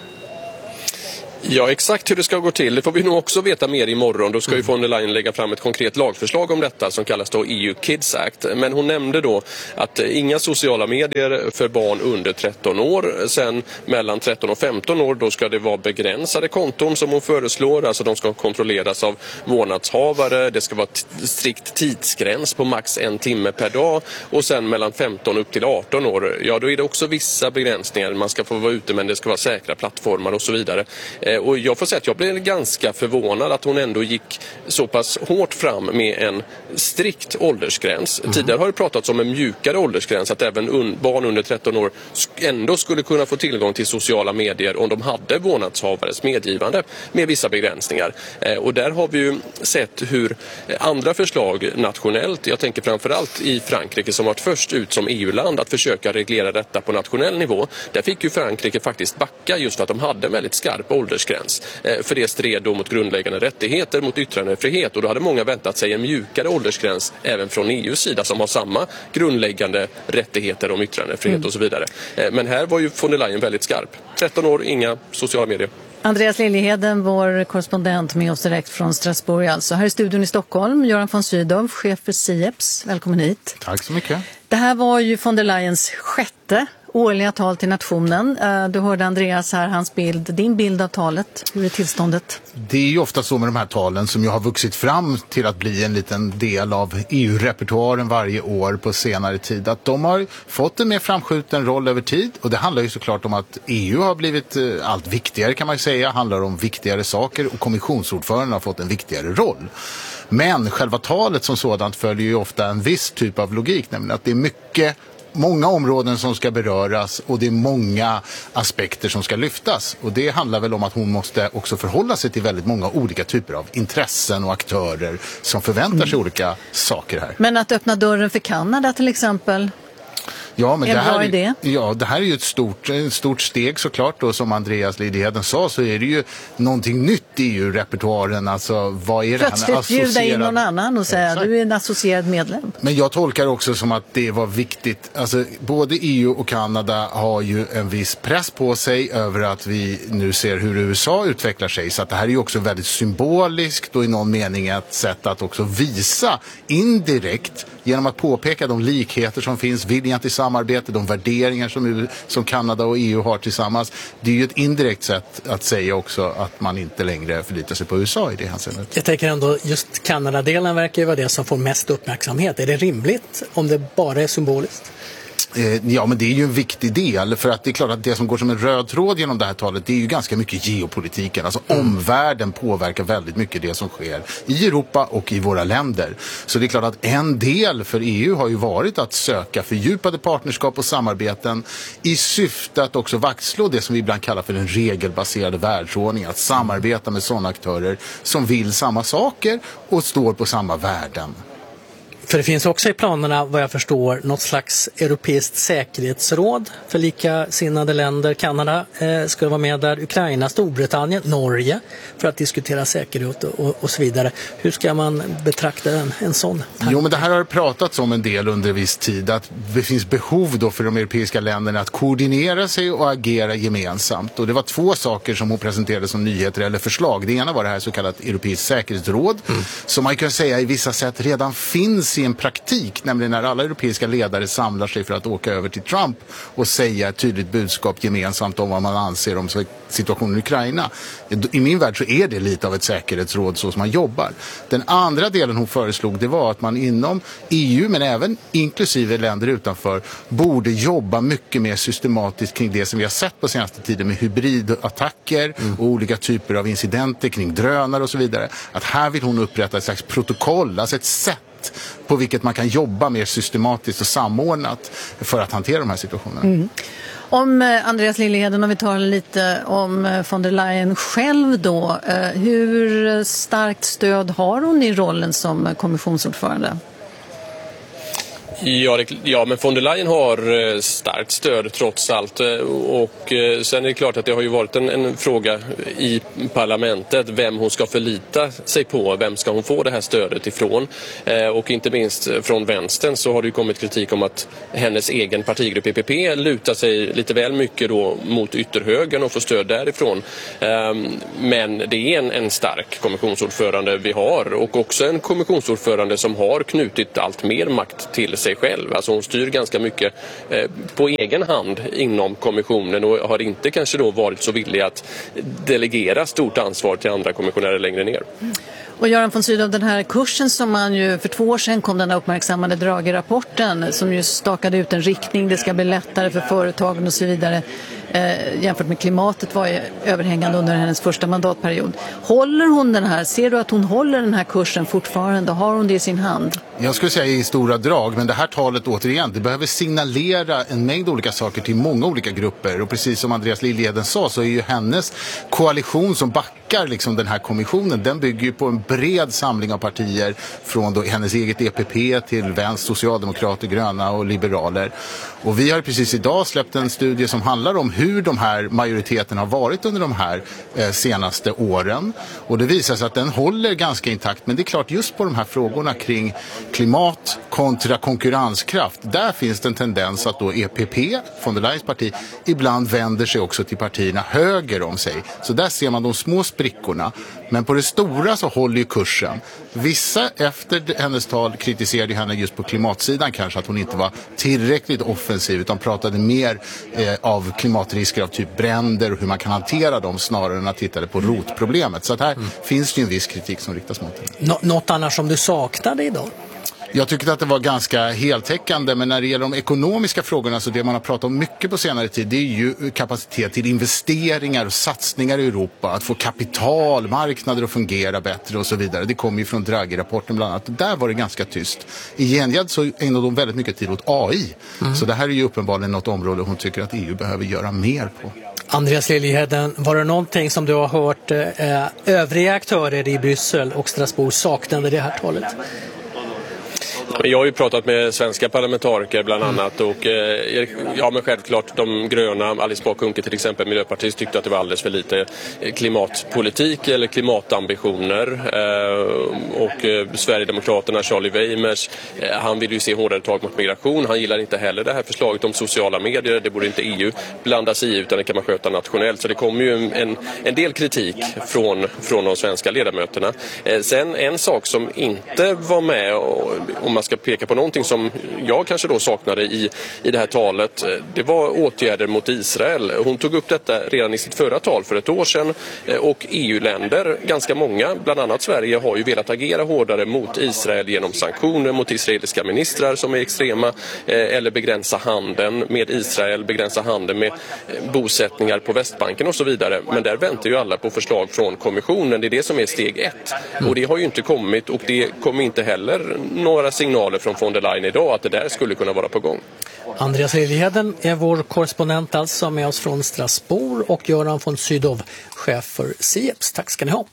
Ja, exakt hur det ska gå till. Det får vi nog också veta mer imorgon. Då ska ju von der Leyen lägga fram ett konkret lagförslag om detta som kallas då E U Kids Act. Men hon nämnde då att inga sociala medier för barn under tretton år. Sen mellan tretton och femton år då ska det vara begränsade konton som hon föreslår. Alltså de ska kontrolleras av vårdnadshavare. Det ska vara t- strikt tidsgräns på max en timme per dag. Och sen mellan femton upp till arton år, ja då är det också vissa begränsningar. Man ska få vara ute men det ska vara säkra plattformar och så vidare. Och jag får säga att jag blev ganska förvånad att hon ändå gick så pass hårt fram med en strikt åldersgräns. Mm. Tidigare har det pratats om en mjukare åldersgräns, att även un- barn under tretton år ändå skulle kunna få tillgång till sociala medier om de hade vårdnadshavares medgivande med vissa begränsningar. Eh, och där har vi ju sett hur andra förslag nationellt, jag tänker framförallt i Frankrike som varit först ut som E U-land att försöka reglera detta på nationell nivå. Där fick ju Frankrike faktiskt backa just för att de hade väldigt skarp åldersgräns. För det stred då mot grundläggande rättigheter, mot yttrandefrihet, och då hade många väntat sig en mjukare åldersgräns även från E U:s sida som har samma grundläggande rättigheter om yttrandefrihet mm. och så vidare. Men här var ju von der Leyen väldigt skarp. tretton år, inga sociala medier. Andreas Liljeheden, vår korrespondent med oss direkt från Strasbourg. Alltså. Här i studion i Stockholm, Göran von Sydow, chef för Sieps. Välkommen hit. Tack så mycket. Det här var ju von der Leyens sjätte årliga tal till nationen. Du hörde Andreas här, hans bild. Din bild av talet, hur är tillståndet? Det är ju ofta så med de här talen som ju har vuxit fram till att bli en liten del av E U-repertoaren varje år på senare tid. Att de har fått en mer framskjuten roll över tid, och det handlar ju såklart om att E U har blivit allt viktigare kan man ju säga. Handlar om viktigare saker och kommissionsordföranden har fått en viktigare roll. Men själva talet som sådant följer ju ofta en viss typ av logik, nämligen att det är mycket många områden som ska beröras och det är många aspekter som ska lyftas. Och det handlar väl om att hon måste också förhålla sig till väldigt många olika typer av intressen och aktörer som förväntar sig mm. olika saker här. Men att öppna dörren för Kanada till exempel? Ja, men en det här, bra idé. Ja, det här är ju ett stort, ett stort steg såklart, och som Andreas Liljeheden sa så är det ju någonting nytt i E U-repertoaren. Alltså, vad är Plötsligt det här? Associerad... bjuda in någon annan och säga att du är en associerad medlem. Men jag tolkar också som att det var viktigt. Alltså, både E U och Kanada har ju en viss press på sig över att vi nu ser hur U S A utvecklar sig. Så att det här är ju också väldigt symboliskt och i någon mening ett sätt att också visa indirekt genom att påpeka de likheter som finns, viljan till samarbete, de värderingar som, som Kanada och E U har tillsammans. Det är ju ett indirekt sätt att säga också att man inte längre förlitar sig på U S A i det hänseendet. Jag tänker ändå, just Kanada-delen verkar ju vara det som får mest uppmärksamhet. Är det rimligt om det bara är symboliskt? Ja, men det är ju en viktig del, för att det är klart att det som går som en röd tråd genom det här talet, det är ju ganska mycket geopolitiken. Alltså mm. omvärlden påverkar väldigt mycket det som sker i Europa och i våra länder. Så det är klart att en del för E U har ju varit att söka fördjupade partnerskap och samarbeten i syfte att också vaktslå det som vi ibland kallar för den regelbaserade världsordningen. Att samarbeta med sådana aktörer som vill samma saker och står på samma värden. För det finns också i planerna, vad jag förstår, något slags europeiskt säkerhetsråd för likasinnade länder. Kanada eh, ska vara med där, Ukraina, Storbritannien, Norge för att diskutera säkerhet och, och så vidare. Hur ska man betrakta en, en sån tanke? Jo, men det här har pratats om en del under viss tid, att det finns behov då för de europeiska länderna att koordinera sig och agera gemensamt. Och det var två saker som hon presenterade som nyheter eller förslag. Det ena var det här så kallat europeiskt säkerhetsråd, mm. som man kan säga i vissa sätt redan finns i en praktik, nämligen när alla europeiska ledare samlar sig för att åka över till Trump och säga ett tydligt budskap gemensamt om vad man anser om situationen i Ukraina. I min värld så är det lite av ett säkerhetsråd så som man jobbar. Den andra delen hon föreslog, det var att man inom E U men även inklusive länder utanför borde jobba mycket mer systematiskt kring det som vi har sett på senaste tiden med hybridattacker mm. och olika typer av incidenter kring drönare och så vidare. Att här vill hon upprätta ett slags protokoll, alltså ett sätt på vilket man kan jobba mer systematiskt och samordnat för att hantera de här situationerna. Mm. Om eh, Andreas Liljeheden, om vi tar lite om eh, von der Leyen själv då. Eh, hur starkt stöd har hon i rollen som kommissionsordförande? Ja, det, ja, men von der Leyen har starkt stöd trots allt, och sen är det klart att det har ju varit en, en fråga i parlamentet vem hon ska förlita sig på, vem ska hon få det här stödet ifrån, och inte minst från vänstern så har det ju kommit kritik om att hennes egen partigrupp E P P lutar sig lite väl mycket då mot ytterhögern och får stöd därifrån, men det är en, en stark kommissionsordförande vi har, och också en kommissionsordförande som har knutit allt mer makt till sig själv. Alltså hon styr ganska mycket eh, på egen hand inom kommissionen och har inte kanske då varit så villig att delegera stort ansvar till andra kommissionärer längre ner. Och Göran von Sydow, den här kursen som man ju för två år sedan kom, den här uppmärksammade Draghi-rapporten som ju stakade ut en riktning, det ska bli lättare för företagen och så vidare, eh, jämfört med klimatet var ju överhängande under hennes första mandatperiod. Håller hon den här, ser du att hon håller den här kursen fortfarande? Har hon det i sin hand? Jag skulle säga i stora drag, men det här talet återigen, det behöver signalera en mängd olika saker till många olika grupper, och precis som Andreas Liljeheden sa så är ju hennes koalition som backar liksom den här kommissionen, den bygger ju på en bred samling av partier från då hennes eget E P P till vänster, socialdemokrater, gröna och liberaler. Och vi har precis idag släppt en studie som handlar om hur de här majoriteten har varit under de här eh, senaste åren. Och det visar sig att den håller ganska intakt, men det är klart just på de här frågorna kring klimat kontra konkurrenskraft, där finns det en tendens att då E P P, von der Leyens parti, ibland vänder sig också till partierna höger om sig. Så där ser man de små sprickorna. Men på det stora så håller ju kursen. Vissa efter hennes tal kritiserade henne just på klimatsidan kanske att hon inte var tillräckligt offensiv utan pratade mer eh, av klimatrisker av typ bränder och hur man kan hantera dem snarare än att titta på rotproblemet. Så att här mm. finns det ju en viss kritik som riktas mot henne. Nå- något annars som du saknade idag? Jag tyckte att det var ganska heltäckande, men när det gäller de ekonomiska frågorna så det man har pratat om mycket på senare tid, det är ju kapacitet till investeringar och satsningar i Europa, att få kapitalmarknader att fungera bättre och så vidare. Det kommer ju från Draghi-rapporten bland annat. Där var det ganska tyst. I gengäld så ägnar de väldigt mycket tid åt A I. Mm. Så det här är ju uppenbarligen något område hon tycker att E U behöver göra mer på. Andreas Liljeheden, var det någonting som du har hört eh, övriga aktörer i Bryssel och Strasbourg saknade det här talet? Jag har ju pratat med svenska parlamentariker bland annat och eh, ja men självklart de gröna, Alice Bah Kuhnke till exempel, Miljöpartiet, tyckte att det var alldeles för lite klimatpolitik eller klimatambitioner eh, och eh, Sverigedemokraterna, Charlie Weimers, eh, han vill ju se hårdare tag mot migration, han gillar inte heller det här förslaget om sociala medier, det borde inte E U blanda sig i utan det kan man sköta nationellt, så det kommer ju en, en del kritik från, från de svenska ledamöterna. Eh, sen en sak som inte var med, och, om man ska peka på någonting som jag kanske då saknade i, i det här talet, det var åtgärder mot Israel. Hon tog upp detta redan i sitt förra tal för ett år sedan och E U-länder, ganska många, bland annat Sverige, har ju velat agera hårdare mot Israel genom sanktioner mot israeliska ministrar som är extrema eller begränsa handeln med Israel, begränsa handeln med bosättningar på Västbanken och så vidare. Men där väntar ju alla på förslag från kommissionen. Det är det som är steg ett. Och det har ju inte kommit och det kommer inte heller några signaler från von der Leyen idag att det där skulle kunna vara på gång. Andreas Liljeheden är vår korrespondent alltså med oss från Strasbourg och Göran von Sydow, chef för Sieps. Tack ska ni ha.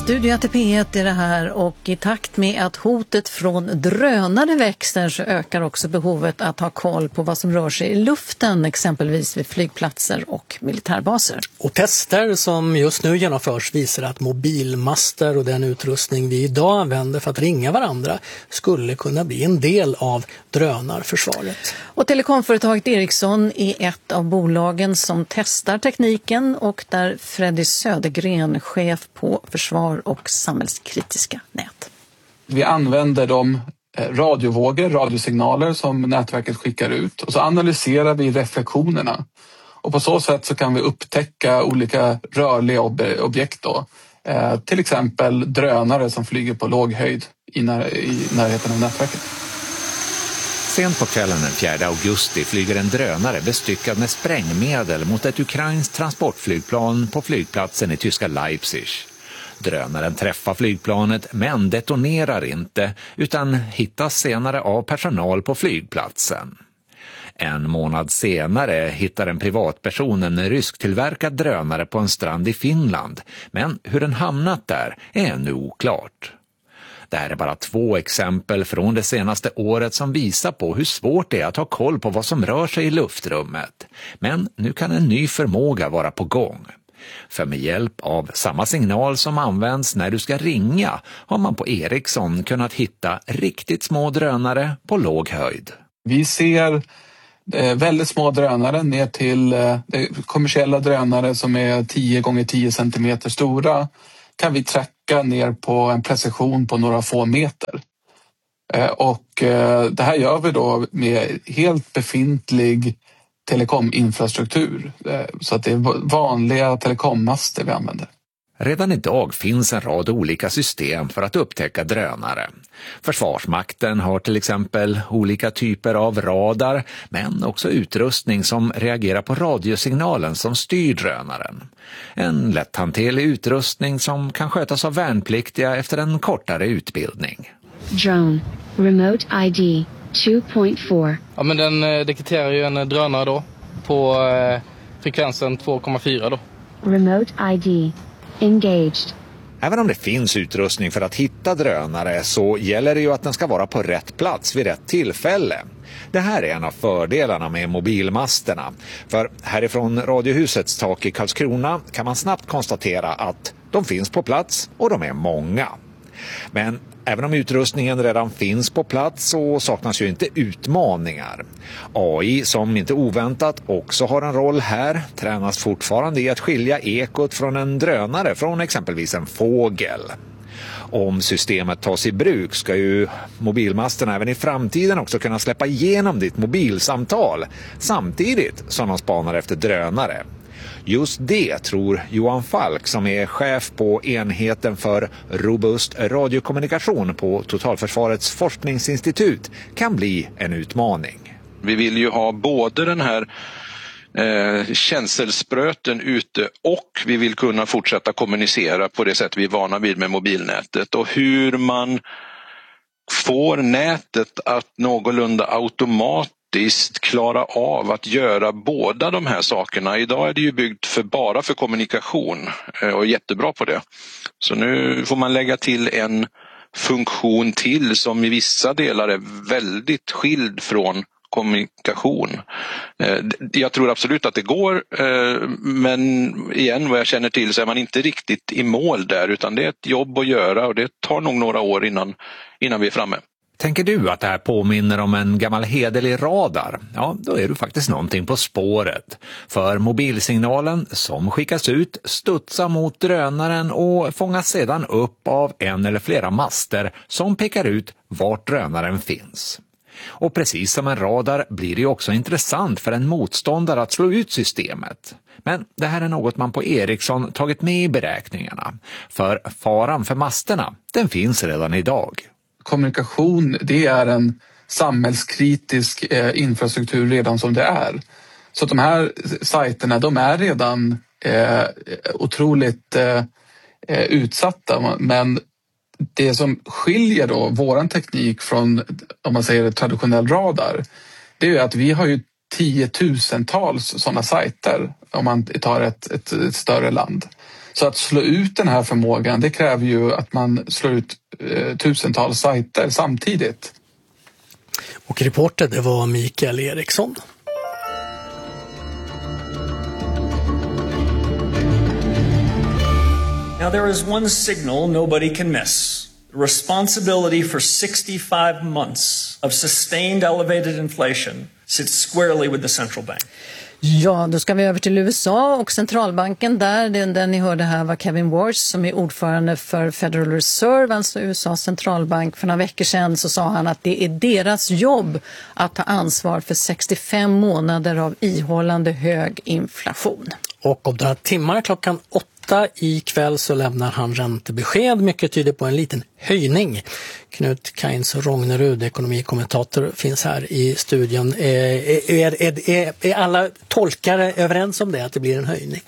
Studio A T P ett är det här och i takt med att hotet från drönare växer så ökar också behovet att ha koll på vad som rör sig i luften, exempelvis vid flygplatser och militärbaser. Och tester som just nu genomförs visar att mobilmaster och den utrustning vi idag använder för att ringa varandra skulle kunna bli en del av drönarförsvaret. Och telekomföretaget Ericsson är ett av bolagen som testar tekniken och där Freddy Södergren, chef på försvar och samhällskritiska nät. Vi använder de radiovågor, radiosignaler som nätverket skickar ut och så analyserar vi reflektionerna. Och på så sätt så kan vi upptäcka olika rörliga ob- objekt då. Eh, till exempel drönare som flyger på låg höjd i, när- i närheten av nätverket. Sent på kvällen den fjärde augusti flyger en drönare bestyckad med sprängmedel mot ett ukrainskt transportflygplan på flygplatsen i tyska Leipzig. Drönaren träffar flygplanet men detonerar inte utan hittas senare av personal på flygplatsen. En månad senare hittar en privatperson en rysktillverkad drönare på en strand i Finland, men hur den hamnat där är ännu oklart. Det här är bara två exempel från det senaste året som visar på hur svårt det är att ha koll på vad som rör sig i luftrummet. Men nu kan en ny förmåga vara på gång. För med hjälp av samma signal som används när du ska ringa har man på Ericsson kunnat hitta riktigt små drönare på låg höjd. Vi ser eh, väldigt små drönare ner till eh, kommersiella drönare som är tio gånger tio centimeter stora. Kan vi tracka ner på en precision på några få meter. Eh, och eh, det här gör vi då med helt befintlig telekominfrastruktur. Eh, så att det är vanliga telekommaster vi använder. Redan idag finns en rad olika system för att upptäcka drönare. Försvarsmakten har till exempel olika typer av radar, men också utrustning som reagerar på radiosignalen som styr drönaren. En lätthanterlig utrustning som kan skötas av värnpliktiga efter en kortare utbildning. Drone, remote I D två punkt fyra. Ja, men den eh, detekterar ju en drönare då på eh, frekvensen två komma fyra då. Remote I D engaged. Även om det finns utrustning för att hitta drönare så gäller det ju att den ska vara på rätt plats vid rätt tillfälle. Det här är en av fördelarna med mobilmasterna. För härifrån Radiohusets tak i Karlskrona kan man snabbt konstatera att de finns på plats och de är många. Men även om utrustningen redan finns på plats så saknas ju inte utmaningar. A I, som inte oväntat också har en roll här, tränas fortfarande i att skilja ekot från en drönare från exempelvis en fågel. Om systemet tas i bruk ska ju mobilmasterna även i framtiden också kunna släppa igenom ditt mobilsamtal samtidigt som de spanar efter drönare. Just det tror Johan Falk, som är chef på enheten för robust radiokommunikation på Totalförsvarets forskningsinstitut, kan bli en utmaning. Vi vill ju ha både den här eh, känselspröten ute och vi vill kunna fortsätta kommunicera på det sätt vi är vana vid med mobilnätet. Och hur man får nätet att någorlunda automatiskt klara av att göra båda de här sakerna. Idag är det ju byggt för bara för kommunikation och är jättebra på det. Så nu får man lägga till en funktion till som i vissa delar är väldigt skild från kommunikation. Jag tror absolut att det går, men igen vad jag känner till så är man inte riktigt i mål där, utan det är ett jobb att göra och det tar nog några år innan, innan vi är framme. Tänker du att det här påminner om en gammal hederlig radar? Ja, då är du faktiskt någonting på spåret. För mobilsignalen som skickas ut studsar mot drönaren och fångas sedan upp av en eller flera master som pekar ut vart drönaren finns. Och precis som en radar blir det också intressant för en motståndare att slå ut systemet. Men det här är något man på Ericsson tagit med i beräkningarna. För faran för masterna, den finns redan idag. Kommunikation, det är en samhällskritisk eh, infrastruktur redan som det är. Så de här sajterna, de är redan eh, otroligt eh, utsatta. Men det som skiljer då våran teknik från, om man säger traditionell radar, det är ju att vi har ju tiotusentals sådana sajter om man tar ett, ett, ett större land. Så att slå ut den här förmågan, det kräver ju att man slår ut eh, tusentals sajter samtidigt. Och reporter, det var Mikael Eriksson. Now there is one signal nobody can miss. The responsibility for sixty-five months of sustained elevated inflation sits squarely with the central bank. Ja, då ska vi över till U S A och centralbanken där. Den, den ni hörde här var Kevin Warsh som är ordförande för Federal Reserve, alltså U S A:s centralbank. För några veckor sedan så sa han att det är deras jobb att ta ansvar för sextiofem månader av ihållande hög inflation. Och om några timmar klockan åtta ikväll så lämnar han räntebesked. Mycket tyder på en liten höjning. Knut Kains Rognerud, ekonomikommentator, finns här i studion. Är, är, är, är, är alla tolkare överens om det, att det blir en höjning?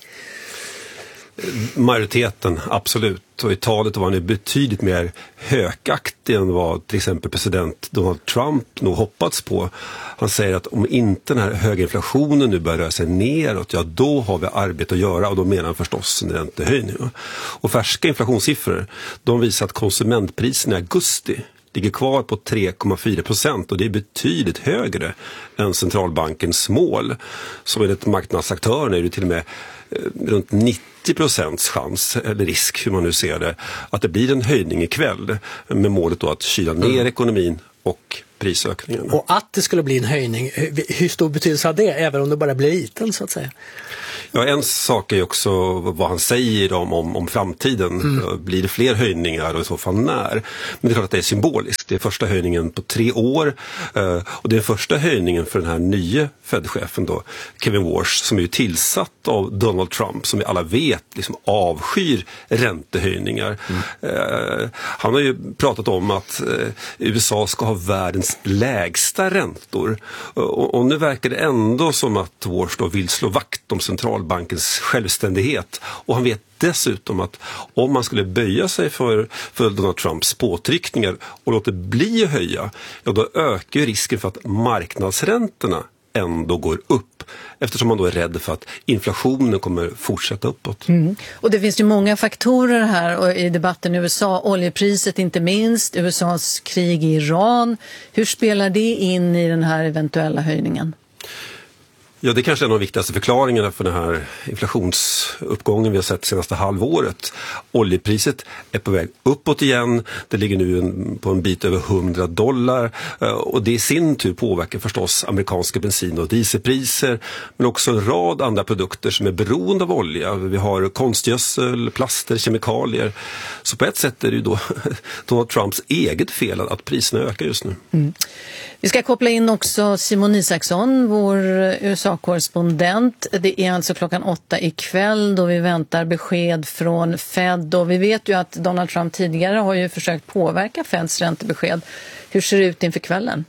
Majoriteten, absolut. Och i talet var han betydligt mer hökaktig än vad till exempel president Donald Trump nog hoppats på. Han säger att om inte den här höga inflationen nu börjar röra sig neråt, ja då har vi arbete att göra, och då menar han förstås en räntehöjning. Och färska inflationssiffror, de visar att konsumentpriserna i augusti ligger kvar på tre komma fyra procent, och det är betydligt högre än centralbankens mål. Så enligt marknadsaktörerna är det till och med runt nittio procents chans, eller risk hur man nu ser det, att det blir en höjning ikväll med målet då att kyla ner mm. ekonomin och prisökningen. Och att det skulle bli en höjning, hur stor betydelse har det, även om det bara blir liten så att säga? Ja, en sak är också vad han säger om, om, om framtiden. Mm. Blir det fler höjningar och i så fall när? Men det är klart att det är symboliskt. Det är första höjningen på tre år. Uh, och det är första höjningen för den här nya Fed-chefen då, Kevin Warsh, som är ju tillsatt av Donald Trump, som vi alla vet liksom avskyr räntehöjningar. Mm. Uh, han har ju pratat om att uh, U S A ska ha världens lägsta räntor. Uh, och, och nu verkar det ändå som att Warsh då vill slå vakt om central bankens självständighet, och han vet dessutom att om man skulle böja sig för, för Donald Trumps påtryckningar och låter bli att höja, ja då ökar risken för att marknadsräntorna ändå går upp, eftersom man då är rädd för att inflationen kommer fortsätta uppåt. Mm. Och det finns ju många faktorer här i debatten i U S A, oljepriset inte minst, U S A:s krig i Iran. Hur spelar det in i den här eventuella höjningen? Ja, det är kanske är en av de viktigaste förklaringarna för den här inflationsuppgången vi har sett senaste halvåret. Oljepriset är på väg uppåt igen. Det ligger nu en, på en bit över hundra dollar. Och det i sin tur påverkar förstås amerikanska bensin- och dieselpriser. Men också en rad andra produkter som är beroende av olja. Vi har konstgödsel, plaster, kemikalier. Så på ett sätt är det ju då Donald Trumps eget fel att priserna ökar just nu. Mm. Vi ska koppla in också Simon Isaksson, vår U S A-korrespondent. Det är alltså klockan åtta ikväll då vi väntar besked från Fed. Och vi vet ju att Donald Trump tidigare har ju försökt påverka Feds räntebesked. Hur ser det ut inför kvällen?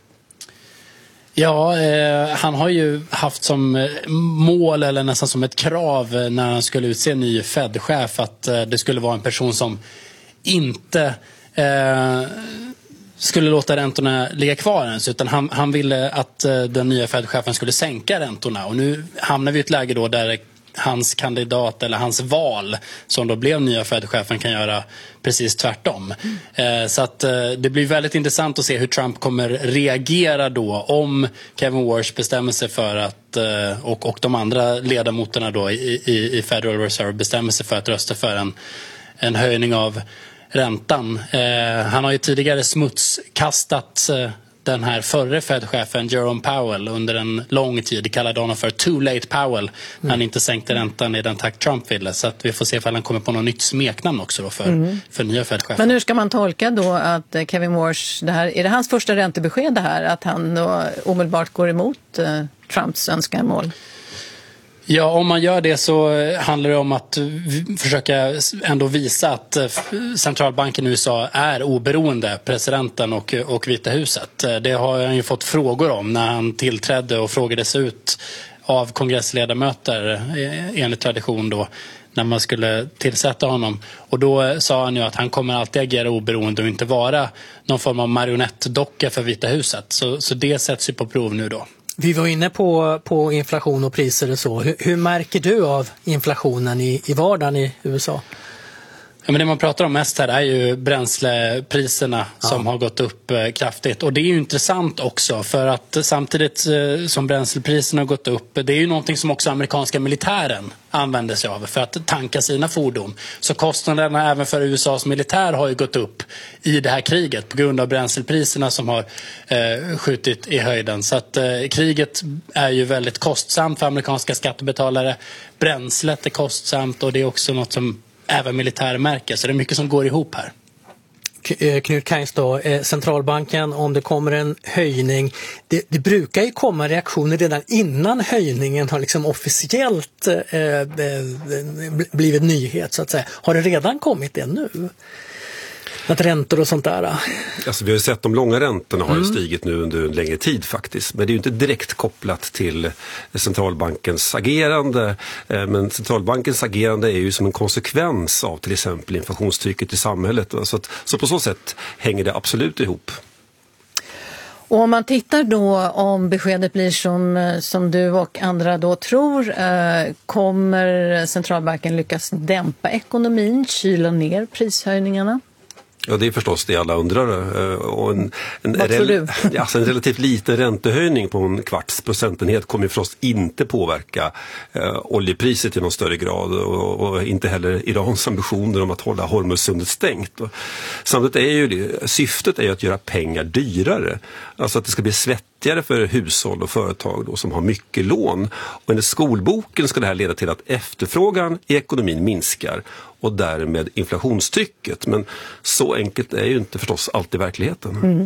Ja, eh, han har ju haft som mål eller nästan som ett krav när han skulle utse en ny Fed-chef att eh, det skulle vara en person som inte eh, skulle låta räntorna ligga kvar ens, utan han, han ville att eh, den nya Fed-chefen skulle sänka räntorna. Och nu hamnar vi i ett läge då där hans kandidat eller hans val som då blev nya Fed-chefen kan göra precis tvärtom. Mm. Eh, så att eh, det blir väldigt intressant att se hur Trump kommer reagera då om Kevin Warsh bestämmer sig för att eh, och, och de andra ledamoterna då i, i, i Federal Reserve bestämmer sig för att rösta för en, en höjning av räntan. Eh, han har ju tidigare smutskastat eh, den här förre Fed-chefen Jerome Powell under en lång tid. Det kallade honom för too late Powell mm. när han inte sänkte räntan i den takt Trump ville. Så att vi får se ifall han kommer på något nytt smeknamn också då för, mm. för nya Fed-chefen. Men hur ska man tolka då att Kevin Warsh, det här, är det hans första räntebesked det här, att han då omedelbart går emot eh, Trumps önskemål? Ja, om man gör det så handlar det om att försöka ändå visa att centralbanken i U S A är oberoende, presidenten och, och Vita huset. Det har han ju fått frågor om när han tillträdde och frågades ut av kongressledamöter enligt tradition då när man skulle tillsätta honom. Och då sa han ju att han kommer alltid agera oberoende och inte vara någon form av marionettdocka för Vita huset. Så, så det sätts ju på prov nu då. Vi var inne på, på inflation och priser och så. Hur, hur märker du av inflationen i, i vardagen i U S A? Ja, men det man pratar om mest här är ju bränslepriserna ja. som har gått upp eh, kraftigt. Och det är ju intressant också för att samtidigt eh, som bränslepriserna har gått upp, det är ju någonting som också amerikanska militären använder sig av för att tanka sina fordon. Så kostnaderna även för U S A:s militär har ju gått upp i det här kriget på grund av bränslepriserna som har eh, skjutit i höjden. Så att eh, kriget är ju väldigt kostsamt för amerikanska skattebetalare. Bränslet är kostsamt och det är också något som även militären märker, så det är mycket som går ihop här. Knut Kainz då, centralbanken, om det kommer en höjning, det, det brukar ju komma reaktioner redan innan höjningen har liksom officiellt eh, blivit nyhet så att säga. Har det redan kommit det nu? Att räntor och sånt där? Alltså, vi har ju sett de långa räntorna har ju Mm. stigit nu under en längre tid faktiskt. Men det är ju inte direkt kopplat till centralbankens agerande. Eh, Men centralbankens agerande är ju som en konsekvens av till exempel inflationstrycket i samhället. Så, att, så på så sätt hänger det absolut ihop. Och om man tittar då om beskedet blir som, som du och andra då tror, eh, kommer centralbanken lyckas dämpa ekonomin, kyla ner prishöjningarna? Ja, det är förstås det alla undrar. Eh, Och en, en, Vad tror du? alltså en relativt liten räntehöjning på en kvarts procentenhet kommer ju förstås inte påverka eh, oljepriset i någon större grad och, och inte heller Irans ambitioner om att hålla Hormuzsundet stängt. Och samtidigt är ju det, syftet är ju att göra pengar dyrare. Alltså att det ska bli svettigare för hushåll och företag då, som har mycket lån. Och enligt skolboken ska det här leda till att efterfrågan i ekonomin minskar och därmed inflationstrycket. Men så enkelt är ju inte förstås alltid verkligheten. Mm.